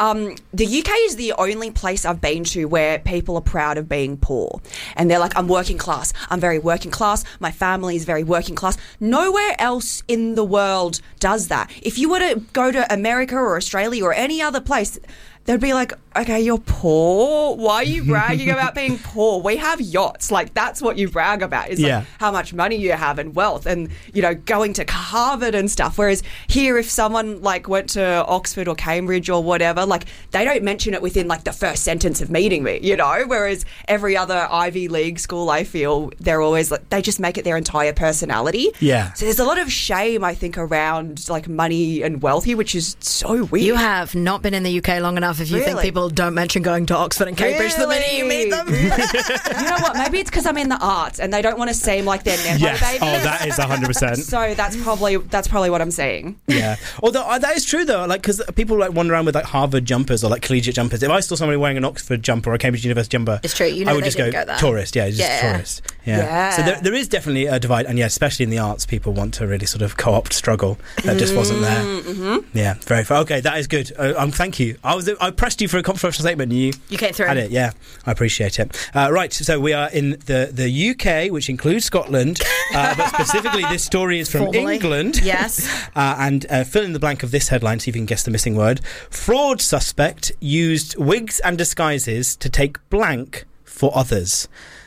Speaker 21: The UK is the only place I've been to where people are proud of being poor, and they're like, I'm working class. I'm very working class. My family is very working class. Nowhere else in the world does that. If you were to go to America or Australia or any other place, they'd be like, okay, you're poor. Why are you bragging about being poor? We have yachts. Like, that's what you brag about, is like how much money you have and wealth and, going to Harvard and stuff. Whereas here, if someone like went to Oxford or Cambridge or whatever, like, they don't mention it within like the first sentence of meeting me, whereas every other Ivy League school, I feel, they're always like, they just make it their entire personality.
Speaker 1: Yeah.
Speaker 21: So there's a lot of shame, I think, around like money and wealth here, which is so weird.
Speaker 2: You have not been in the UK long enough if you think people don't mention going to Oxford and Cambridge the minute you meet them.
Speaker 21: You know what? Maybe it's because I'm in the arts and they don't want to seem like they're nepo babies.
Speaker 1: Oh, that is 100%.
Speaker 21: So that's probably what I'm saying.
Speaker 1: Yeah. Although that is true though, like, because people like wander around with like Harvard jumpers or like collegiate jumpers. If I saw somebody wearing an Oxford jumper or a Cambridge University jumper,
Speaker 2: it's true.
Speaker 1: I would just go
Speaker 2: there.
Speaker 1: tourist. Yeah, just tourist. Yeah. So there is definitely a divide, and especially in the arts, people want to really sort of co-opt struggle. That just wasn't there.
Speaker 21: Mm-hmm.
Speaker 1: Yeah, very far. Okay, that is good. Thank you. I pressed you for a controversial statement. And you
Speaker 2: came through.
Speaker 1: Had it. Yeah, I appreciate it. Right, so we are in the UK, which includes Scotland, but specifically this story is from England.
Speaker 2: Yes.
Speaker 1: And fill in the blank of this headline, see if you can guess the missing word. Fraud suspect used wigs and disguises to take blank for others.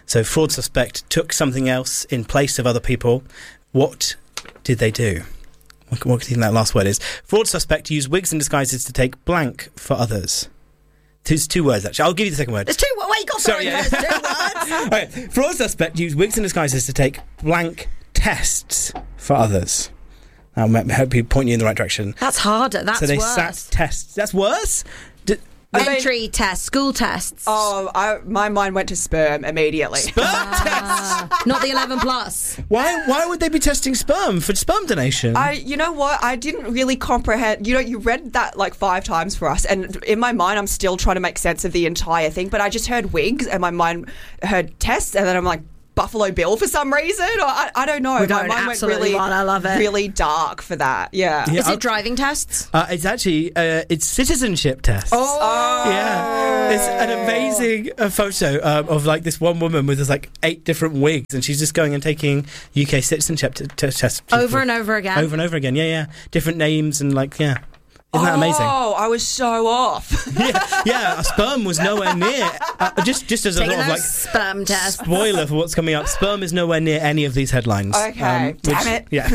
Speaker 1: So fraud suspect took something else in place of other people. What did they do? What do you think that last word is? Fraud suspect used wigs and disguises to take blank for others. There's 2 words, actually. I'll give you the second word.
Speaker 2: There's 2 words. Wait, you got 2 words.
Speaker 1: Okay. Fraud suspect used wigs and disguises to take blank tests for others. I hope you point you in the right direction.
Speaker 2: That's harder. That's
Speaker 1: so they
Speaker 2: worse.
Speaker 1: sat tests. That's worse?
Speaker 2: Entry tests, school tests.
Speaker 21: Oh, my mind went to sperm immediately.
Speaker 1: Sperm tests?
Speaker 2: Not the 11 plus.
Speaker 1: Why would they be testing sperm for sperm donation?
Speaker 21: You know what? I didn't really comprehend. You read that like 5 times for us, and in my mind, I'm still trying to make sense of the entire thing. But I just heard wigs, and my mind heard tests, and then I'm like, Buffalo Bill for some reason, or I don't know.
Speaker 2: We're
Speaker 21: My
Speaker 2: going
Speaker 21: mind went
Speaker 2: absolutely
Speaker 21: really,
Speaker 2: wild. I love it.
Speaker 21: Really dark for that. Yeah.
Speaker 2: Is it driving tests?
Speaker 1: It's actually it's citizenship tests.
Speaker 21: Oh,
Speaker 1: yeah. It's an amazing photo of like this one woman with like 8 different wigs, and she's just going and taking UK citizenship tests
Speaker 2: over and over again.
Speaker 1: Over and over again. Yeah. Different names and like Isn't that amazing?
Speaker 21: Oh, I was so off.
Speaker 1: yeah, sperm was nowhere near. Just as a
Speaker 2: Taking
Speaker 1: sort of like
Speaker 2: sperm test.
Speaker 1: spoiler for what's coming up, sperm is nowhere near any of these headlines.
Speaker 21: Okay, damn it.
Speaker 1: Yeah.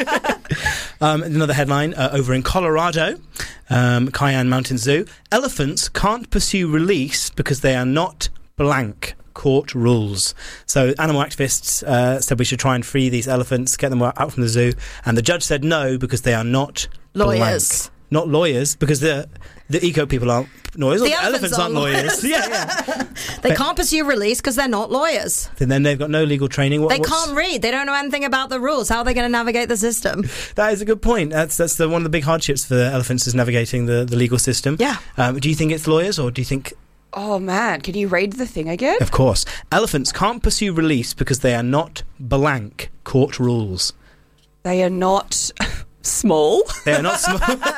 Speaker 1: Another headline over in Colorado, Cayenne Mountain Zoo. Elephants can't pursue release because they are not blank. Court rules. So animal activists said we should try and free these elephants, get them out from the zoo, and the judge said no because they are not
Speaker 2: lawyers.
Speaker 1: Blank. Not lawyers, because the eco people aren't lawyers.
Speaker 2: The
Speaker 1: elephants aren't lawyers. yeah.
Speaker 2: They can't pursue release because they're not lawyers.
Speaker 1: And then they've got no legal training.
Speaker 2: They can't read. They don't know anything about the rules. How are they going to navigate the system?
Speaker 1: That is a good point. That's one of the big hardships for elephants is navigating the legal system.
Speaker 2: Yeah.
Speaker 1: Do you think it's lawyers, or do you think...
Speaker 21: Oh, man. Can you read the thing again?
Speaker 1: Of course. Elephants can't pursue release because they are not blank court rules.
Speaker 21: They are not... small.
Speaker 1: They are not small.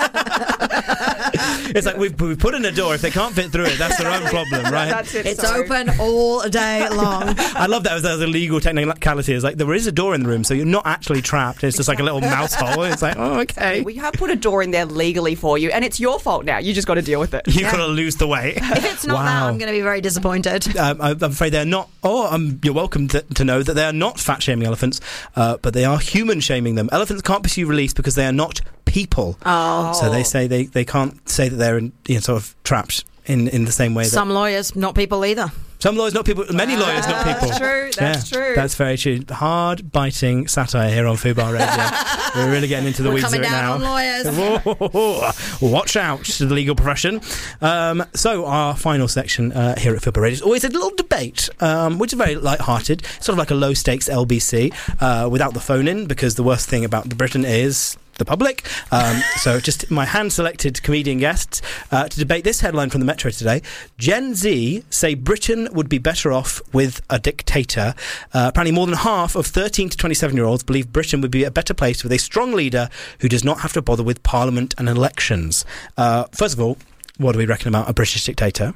Speaker 1: It's like we've put in a door. If they can't fit through it, that's their own problem, right?
Speaker 21: That's it.
Speaker 2: It's open all day long.
Speaker 1: I love that as a legal technicality. It's like there is a door in the room, so you're not actually trapped. It's just like a little mouse hole. It's like, oh, okay.
Speaker 21: We have put a door in there legally for you, and it's your fault now. You just got to deal with it.
Speaker 1: You've got to lose the weight.
Speaker 2: If it's not that, I'm going to be very disappointed.
Speaker 1: I'm afraid they're not. You're welcome to know that they are not fat-shaming elephants, but they are human-shaming them. Elephants can't pursue release because they are not people.
Speaker 2: Oh.
Speaker 1: So they say they can't say that they're sort of trapped in the same way.
Speaker 2: Some lawyers, not people either.
Speaker 1: Some lawyers, not people. Many lawyers, not people.
Speaker 21: That's true. That's true.
Speaker 1: That's very true. Hard-biting satire here on Fubar Radio. We're really getting into the weeds of it now.
Speaker 2: Coming down on lawyers.
Speaker 1: Watch out to the legal profession. So our final section here at Fubar Radio is always a little debate, which is very light-hearted, sort of like a low-stakes LBC, without the phone-in, because the worst thing about Britain is the public. So just my hand-selected comedian guests to debate this headline from the Metro today. Gen Z say Britain would be better off with a dictator. Apparently more than half of 13 to 27-year-olds believe Britain would be a better place with a strong leader who does not have to bother with parliament and elections. First of all, what do we reckon about a British dictator?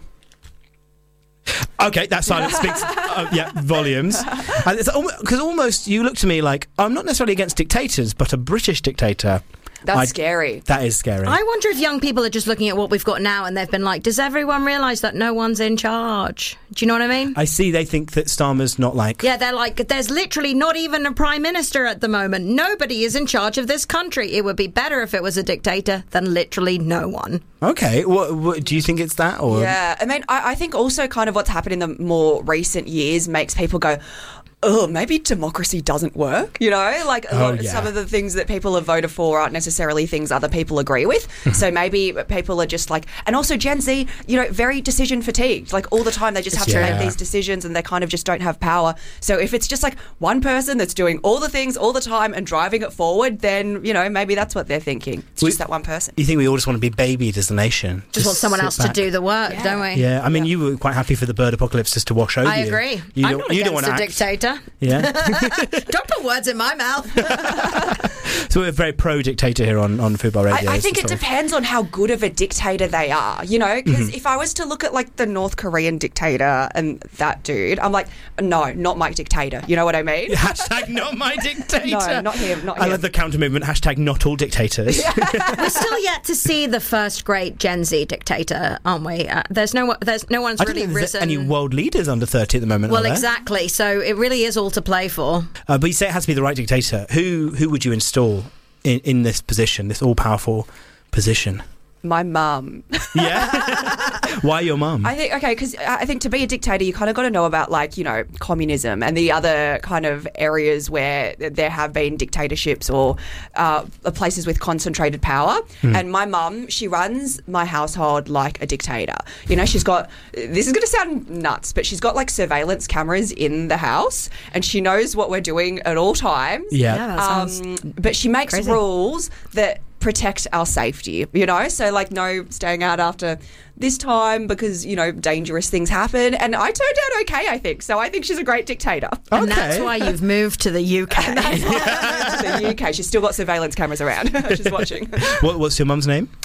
Speaker 1: Okay, that silence speaks volumes. Because almost you look to me like I'm not necessarily against dictators, but a British dictator.
Speaker 21: That's scary.
Speaker 1: That is scary.
Speaker 2: I wonder if young people are just looking at what we've got now and they've been like, does everyone realise that no one's in charge? Do you know what I mean?
Speaker 1: I see they think that Starmer's not like...
Speaker 2: Yeah, they're like, there's literally not even a prime minister at the moment. Nobody is in charge of this country. It would be better if it was a dictator than literally no one.
Speaker 1: Okay, what do you think it's that? Or?
Speaker 21: Yeah, I mean, I think also kind of what's happened in the more recent years makes people go... oh, maybe democracy doesn't work, Like some of the things that people have voted for aren't necessarily things other people agree with. So maybe people are just like... And also Gen Z, very decision fatigued. Like all the time they just have to make these decisions and they kind of just don't have power. So if it's just like one person that's doing all the things all the time and driving it forward, then, maybe that's what they're thinking. It's just that one person.
Speaker 1: You think we all just want to be babied as a nation?
Speaker 2: Just want someone else to do the work, don't we?
Speaker 1: Yeah, I mean, you were quite happy for the bird apocalypse just to wash over you.
Speaker 2: I agree. I'm not against a dictator.
Speaker 1: Yeah.
Speaker 2: Don't put words in my mouth.
Speaker 1: So we're very pro-dictator here on Fubar Radio.
Speaker 21: I think it depends on how good of a dictator they are, you know, because if I was to look at like the North Korean dictator and that dude, I'm like, no, not my dictator. You know what I mean?
Speaker 1: Hashtag not my dictator.
Speaker 21: No, not him.
Speaker 1: I love the counter movement. Hashtag not all dictators.
Speaker 2: We're still yet to see the first great Gen Z dictator, aren't we? There's no one's
Speaker 1: I don't
Speaker 2: really
Speaker 1: think there's
Speaker 2: risen.
Speaker 1: any world leaders under 30 at the moment.
Speaker 2: Well,
Speaker 1: are there?
Speaker 2: exactly. So it really is all to play for.
Speaker 1: But you say it has to be the right dictator. Who would you install in this position, this all-powerful position?
Speaker 21: My mum.
Speaker 1: Yeah? Why your mum?
Speaker 21: I think, because I think to be a dictator, you kind of got to know about, like, you know, communism and the other kind of areas where there have been dictatorships or places with concentrated power. And my mum, she runs my household like a dictator. You know, she's got, this is going to sound nuts, but she's got, like, surveillance cameras in the house and she knows what we're doing at all times.
Speaker 1: Yeah.
Speaker 2: That sounds
Speaker 21: but she makes
Speaker 2: crazy.
Speaker 21: rules that protect our safety, you know? So, like, no staying out after this time because, you know, dangerous things happen. And I turned out okay, I think. So I think she's a great dictator.
Speaker 2: And that's why you've moved to the UK.
Speaker 21: And that's why I moved to the UK. She's still got surveillance cameras around. She's watching.
Speaker 1: What's your mum's name?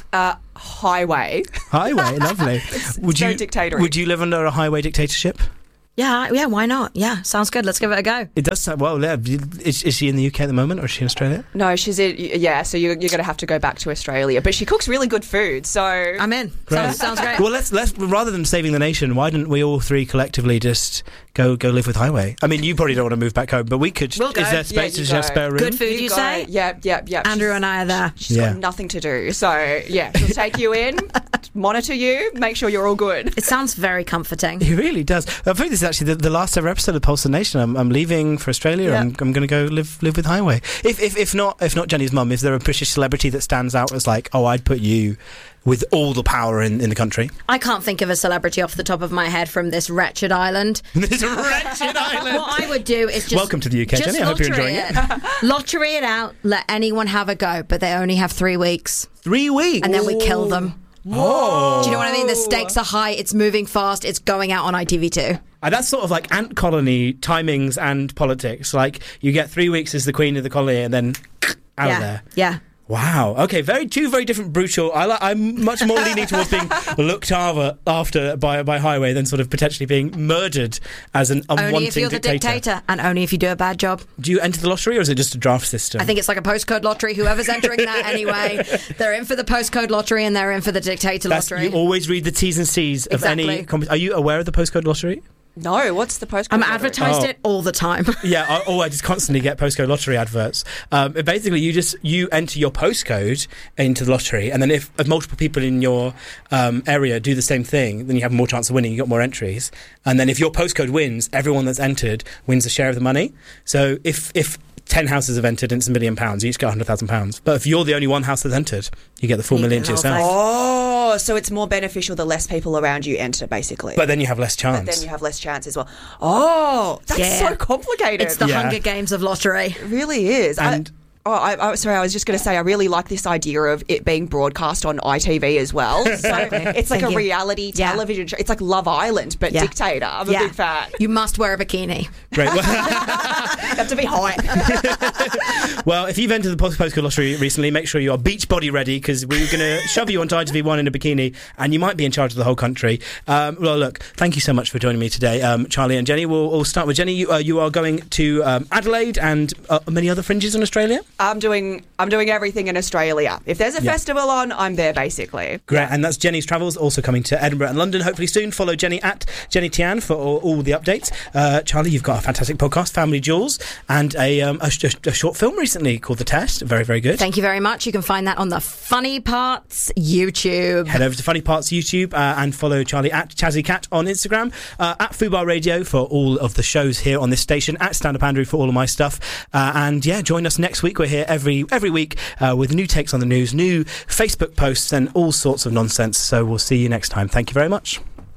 Speaker 21: Highway.
Speaker 1: Highway, lovely.
Speaker 21: very dictatorial.
Speaker 1: Would you live under a highway dictatorship?
Speaker 2: Yeah, why not? Yeah, sounds good. Let's give it a go.
Speaker 1: It does sound, well, yeah. Is she in the UK at the moment or is she in Australia?
Speaker 21: No, she's in, so you're going to have to go back to Australia. But she cooks really good food, so...
Speaker 2: I'm in. Sounds great.
Speaker 1: Well, let's rather than saving the nation, why don't we all three collectively just go live with Highway? I mean, you probably don't want to move back home, but we could.
Speaker 2: We'll go.
Speaker 1: Is there space?
Speaker 21: Yeah,
Speaker 1: Is there spare room?
Speaker 2: Good food, you say?
Speaker 21: Yeah.
Speaker 2: Andrew and I are there.
Speaker 21: She's got nothing to do. So, yeah, she'll take you in, monitor you, make sure you're all good.
Speaker 2: It sounds very comforting.
Speaker 1: It really does. I think this is actually the last ever episode of Pulse of the Nation. I'm leaving for Australia.
Speaker 21: Yeah.
Speaker 1: I'm going to go live with Highway. If not Jenny's mum, is there a British celebrity that stands out as like, oh, I'd put you with all the power in the country?
Speaker 2: I can't think of a celebrity off the top of my head from this wretched island.
Speaker 1: This wretched island.
Speaker 2: What I would do is just...
Speaker 1: Welcome to the UK, Jenny. I hope you're enjoying it.
Speaker 2: Lottery it out, let anyone have a go, but they only have 3 weeks.
Speaker 1: 3 weeks?
Speaker 2: And then we kill them.
Speaker 1: Whoa.
Speaker 2: Do you know what I mean? The stakes are high, it's moving fast, it's going out on ITV2.
Speaker 1: That's sort of like ant colony timings and politics. Like, you get 3 weeks as the queen of the colony and then out of there.
Speaker 2: Yeah.
Speaker 1: Wow. Okay. Two very different brutal. I'm much more leaning towards being looked after by Highway than sort of potentially being murdered as an unwanted
Speaker 2: only if you're the dictator, and only if you do a bad job.
Speaker 1: Do you enter the lottery, or is it just a draft system?
Speaker 2: I think it's like a postcode lottery. Whoever's entering that anyway, they're in for the postcode lottery and they're in for the dictator lottery.
Speaker 1: You always read the T's and C's of any. Are you aware of the postcode lottery?
Speaker 21: No, what's the postcode
Speaker 2: I'm
Speaker 21: lottery?
Speaker 2: advertised it all the time.
Speaker 1: Yeah, I just constantly get postcode lottery adverts. Basically, you enter your postcode into the lottery, and then if multiple people in your area do the same thing, then you have more chance of winning. You got more entries, and then if your postcode wins, everyone that's entered wins a share of the money. So if 10 houses have entered and it's £1 million, you each get £100,000. But if you're the only one house that's entered, you get the full million to yourself.
Speaker 21: Oh, so it's more beneficial the less people around you enter, basically.
Speaker 1: But then you have less chance.
Speaker 21: But then you have less chance as well. Oh, that's so complicated.
Speaker 2: It's the Hunger Games of lottery.
Speaker 21: It really is.
Speaker 1: And
Speaker 21: sorry, I was just going to say, I really like this idea of it being broadcast on ITV as well. So it's like a reality television show. It's like Love Island, but dictator. I'm a big fan.
Speaker 2: You must wear a bikini.
Speaker 1: Great.
Speaker 21: You have to be hot.
Speaker 1: Well, if you've entered the postcode lottery recently, make sure you are beach body ready, because we're going to shove you onto ITV1 in a bikini, and you might be in charge of the whole country. Well, look, thank you so much for joining me today, Charlie and Jenny. We'll start with Jenny. You are going to Adelaide and many other fringes in Australia.
Speaker 21: I'm doing everything in Australia. If there's a festival on, I'm there basically.
Speaker 1: Great, and that's Jenny's Travels, also coming to Edinburgh and London hopefully soon. Follow Jenny at Jenny Tian for all the updates. Charlie, you've got a fantastic podcast, Family Jewels, and a short film recently called The Test. Very, very good.
Speaker 2: Thank you very much. You can find that on the Funny Parts YouTube.
Speaker 1: Head over to Funny Parts YouTube and follow Charlie at ChazzyCat on Instagram, at Fubar Radio for all of the shows here on this station, at Stand Up Andrew for all of my stuff, and join us next week. We're here every week with new takes on the news, new Facebook posts, and all sorts of nonsense. So we'll see you next time. Thank you very much.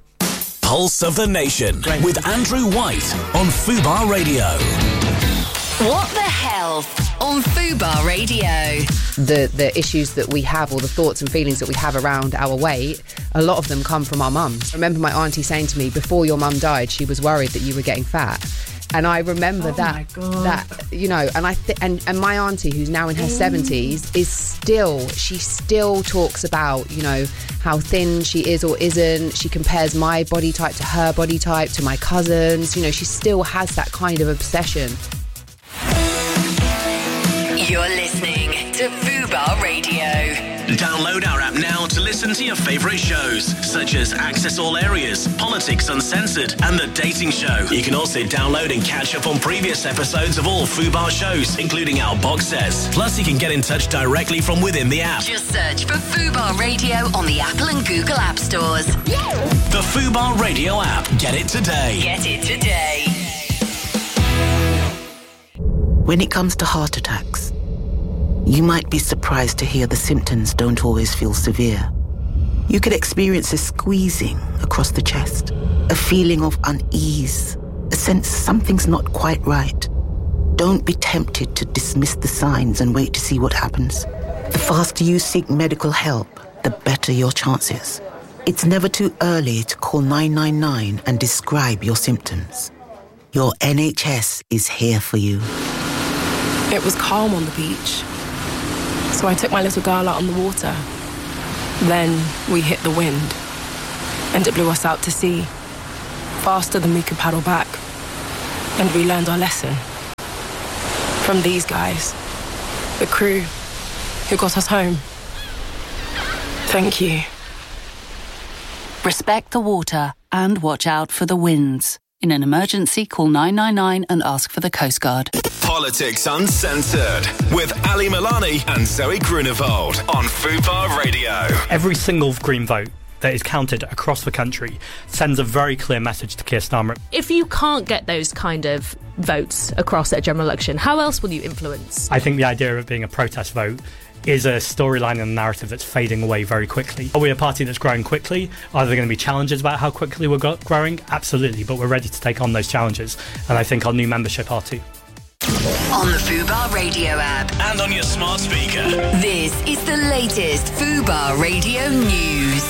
Speaker 3: Pulse of the Nation with Andrew White on Fubar Radio.
Speaker 4: What the health on Fubar Radio.
Speaker 11: The issues that we have, or the thoughts and feelings that we have around our weight, a lot of them come from our mums. I remember my auntie saying to me, before your mum died, she was worried that you were getting fat. And I remember that, you know, and and my auntie, who's now in her 70s, she still talks about, you know, how thin she is or isn't. She compares my body type to her body type, to my cousins. You know, she still has that kind of obsession.
Speaker 4: You're listening to Fubar Radio.
Speaker 3: Download our app now to listen to your favourite shows, such as Access All Areas, Politics Uncensored, and The Dating Show. You can also download and catch up on previous episodes of all Fubar shows, including our box sets. Plus, you can get in touch directly from within the app.
Speaker 4: Just search for Fubar Radio on the Apple and Google App Stores.
Speaker 3: The Fubar Radio app. Get it today.
Speaker 4: Get it today.
Speaker 5: When it comes to heart attacks, you might be surprised to hear the symptoms don't always feel severe. You could experience a squeezing across the chest, a feeling of unease, a sense something's not quite right. Don't be tempted to dismiss the signs and wait to see what happens. The faster you seek medical help, the better your chances. It's never too early to call 999 and describe your symptoms. Your NHS is here for you.
Speaker 22: It was calm on the beach, so I took my little girl out on the water. Then we hit the wind, and it blew us out to sea, faster than we could paddle back. And we learned our lesson from these guys, the crew who got us home. Thank you.
Speaker 9: Respect the water and watch out for the winds. In an emergency, call 999 and ask for the Coast Guard.
Speaker 3: Politics Uncensored with Ali Milani and Zoe Grunewald on Fubar Radio.
Speaker 23: Every single Green vote that is counted across the country sends a very clear message to Keir Starmer.
Speaker 24: If you can't get those kind of votes across at a general election, how else will you influence?
Speaker 23: I think the idea of it being a protest vote is a storyline and a narrative that's fading away very quickly. Are we a party that's growing quickly? Are there going to be challenges about how quickly we're growing? Absolutely, but we're ready to take on those challenges, and I think our new membership are too.
Speaker 4: On the Fubar Radio app.
Speaker 3: And on your smart speaker.
Speaker 4: This is the latest Fubar Radio news.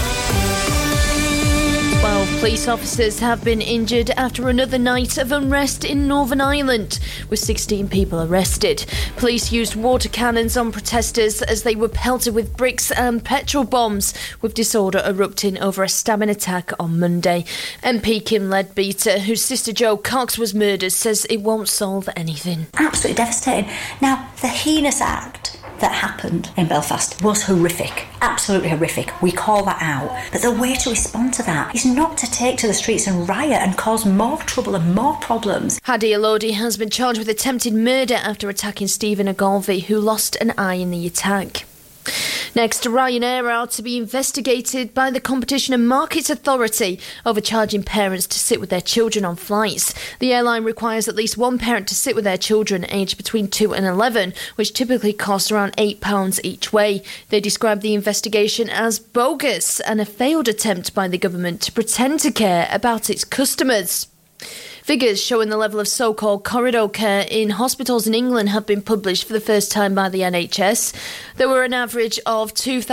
Speaker 24: 12 police officers have been injured after another night of unrest in Northern Ireland, with 16 people arrested. Police used water cannons on protesters as they were pelted with bricks and petrol bombs, with disorder erupting over a stabbing attack on Monday. MP Kim Leadbeater, whose sister Jo Cox was murdered, says it won't solve anything.
Speaker 25: Absolutely devastating. Now, the heinous act that happened in Belfast was horrific, absolutely horrific. We call that out. But the way to respond to that is not to take to the streets and riot and cause more trouble and more problems.
Speaker 24: Hadi Elodi has been charged with attempted murder after attacking Stephen Ogilvie, who lost an eye in the attack. Next, Ryanair are to be investigated by the Competition and Markets Authority over charging parents to sit with their children on flights. The airline requires at least one parent to sit with their children aged between 2 and 11, which typically costs around £8 each way. They describe the investigation as bogus and a failed attempt by the government to pretend to care about its customers. Figures showing the level of so-called corridor care in hospitals in England have been published for the first time by the NHS. There were an average of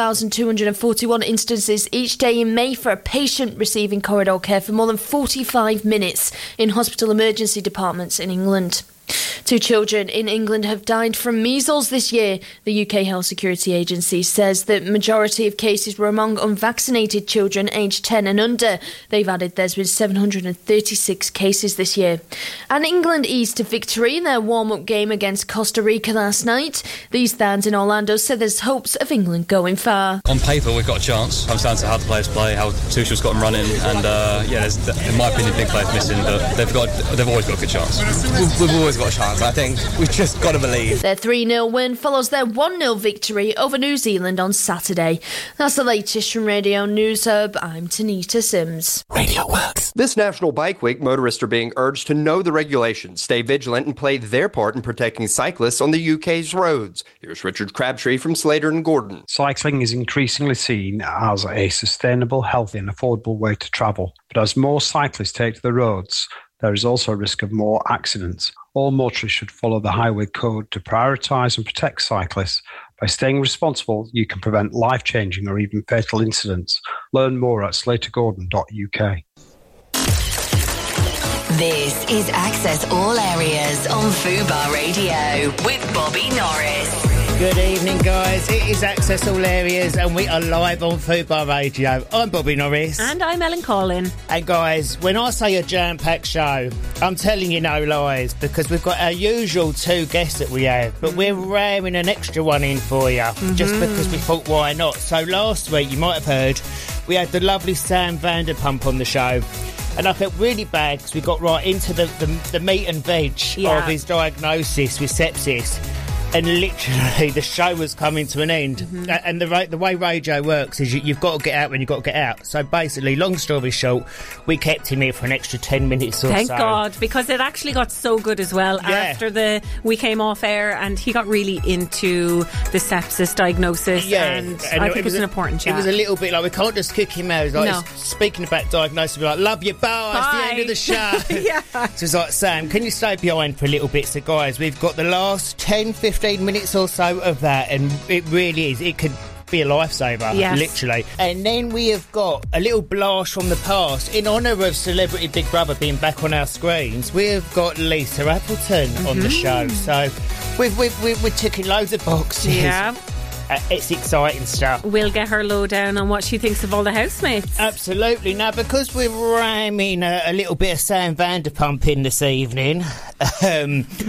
Speaker 24: 2,241 instances each day in May for a patient receiving corridor care for more than 45 minutes in hospital emergency departments in England. 2 children in England have died from measles this year. The UK Health Security Agency says the majority of cases were among unvaccinated children aged 10 and under. They've added there's been 736 cases this year. And England eased to victory in their warm-up game against Costa Rica last night. These fans in Orlando said there's hopes of England going far.
Speaker 26: On paper, we've got a chance. Comes down to how the players play, how Tuchel's got them running, and there's, in my opinion, big players missing, but they've always got a good chance. We've always got a chance. I think we've just got to believe.
Speaker 24: Their 3-0 win follows their 1-0 victory over New Zealand on Saturday. That's the latest from Radio News Hub. I'm Tanita Sims.
Speaker 27: Radio Works. This National Bike Week, motorists are being urged to know the regulations, stay vigilant, and play their part in protecting cyclists on the UK's roads. Here's Richard Crabtree from Slater and Gordon.
Speaker 28: Cycling is increasingly seen as a sustainable, healthy and affordable way to travel. But as more cyclists take to the roads, there is also a risk of more accidents. All motorists should follow the highway code to prioritise and protect cyclists. By staying responsible, you can prevent life-changing or even fatal incidents. Learn more at slatergordon.uk.
Speaker 4: This is Access All Areas on Fubar Radio with Bobby Norris.
Speaker 6: Good evening, guys. It is Access All Areas and we are live on Fubar Radio. I'm Bobby Norris.
Speaker 7: And I'm Ellen Collin.
Speaker 6: And guys, when I say a jam-packed show, I'm telling you no lies, because we've got our usual 2 guests that we have, but we're ramming an extra one in for you, just because we thought, why not? So last week, you might have heard, we had the lovely Sam Vanderpump on the show. And I felt really bad because we got right into the meat and veg of his diagnosis with sepsis. And literally, the show was coming to an end. And the way radio works is you've got to get out when you've got to get out. So basically, long story short, we kept him here for an extra 10 minutes or
Speaker 7: Thank
Speaker 6: so.
Speaker 7: God, because it actually got so good as well after we came off air, and he got really into the sepsis diagnosis. And I think it's an important chat.
Speaker 6: It was a little bit like, we can't just kick him out. Like, speaking about diagnosis, we're like, love you, bye. It's the end of the show. So it's like, Sam, can you stay behind for a little bit? So guys, we've got the last 10, 15 minutes or so of that, and it really is, it could be a lifesaver, literally. And then we have got a little blast from the past in honour of Celebrity Big Brother being back on our screens. We've got Lisa Appleton on the show, so we're ticking loads of boxes. It's exciting stuff.
Speaker 7: We'll get her lowdown on what she thinks of all the housemates.
Speaker 6: Absolutely. Now, because we're ramming a little bit of Sam Vanderpump in this evening,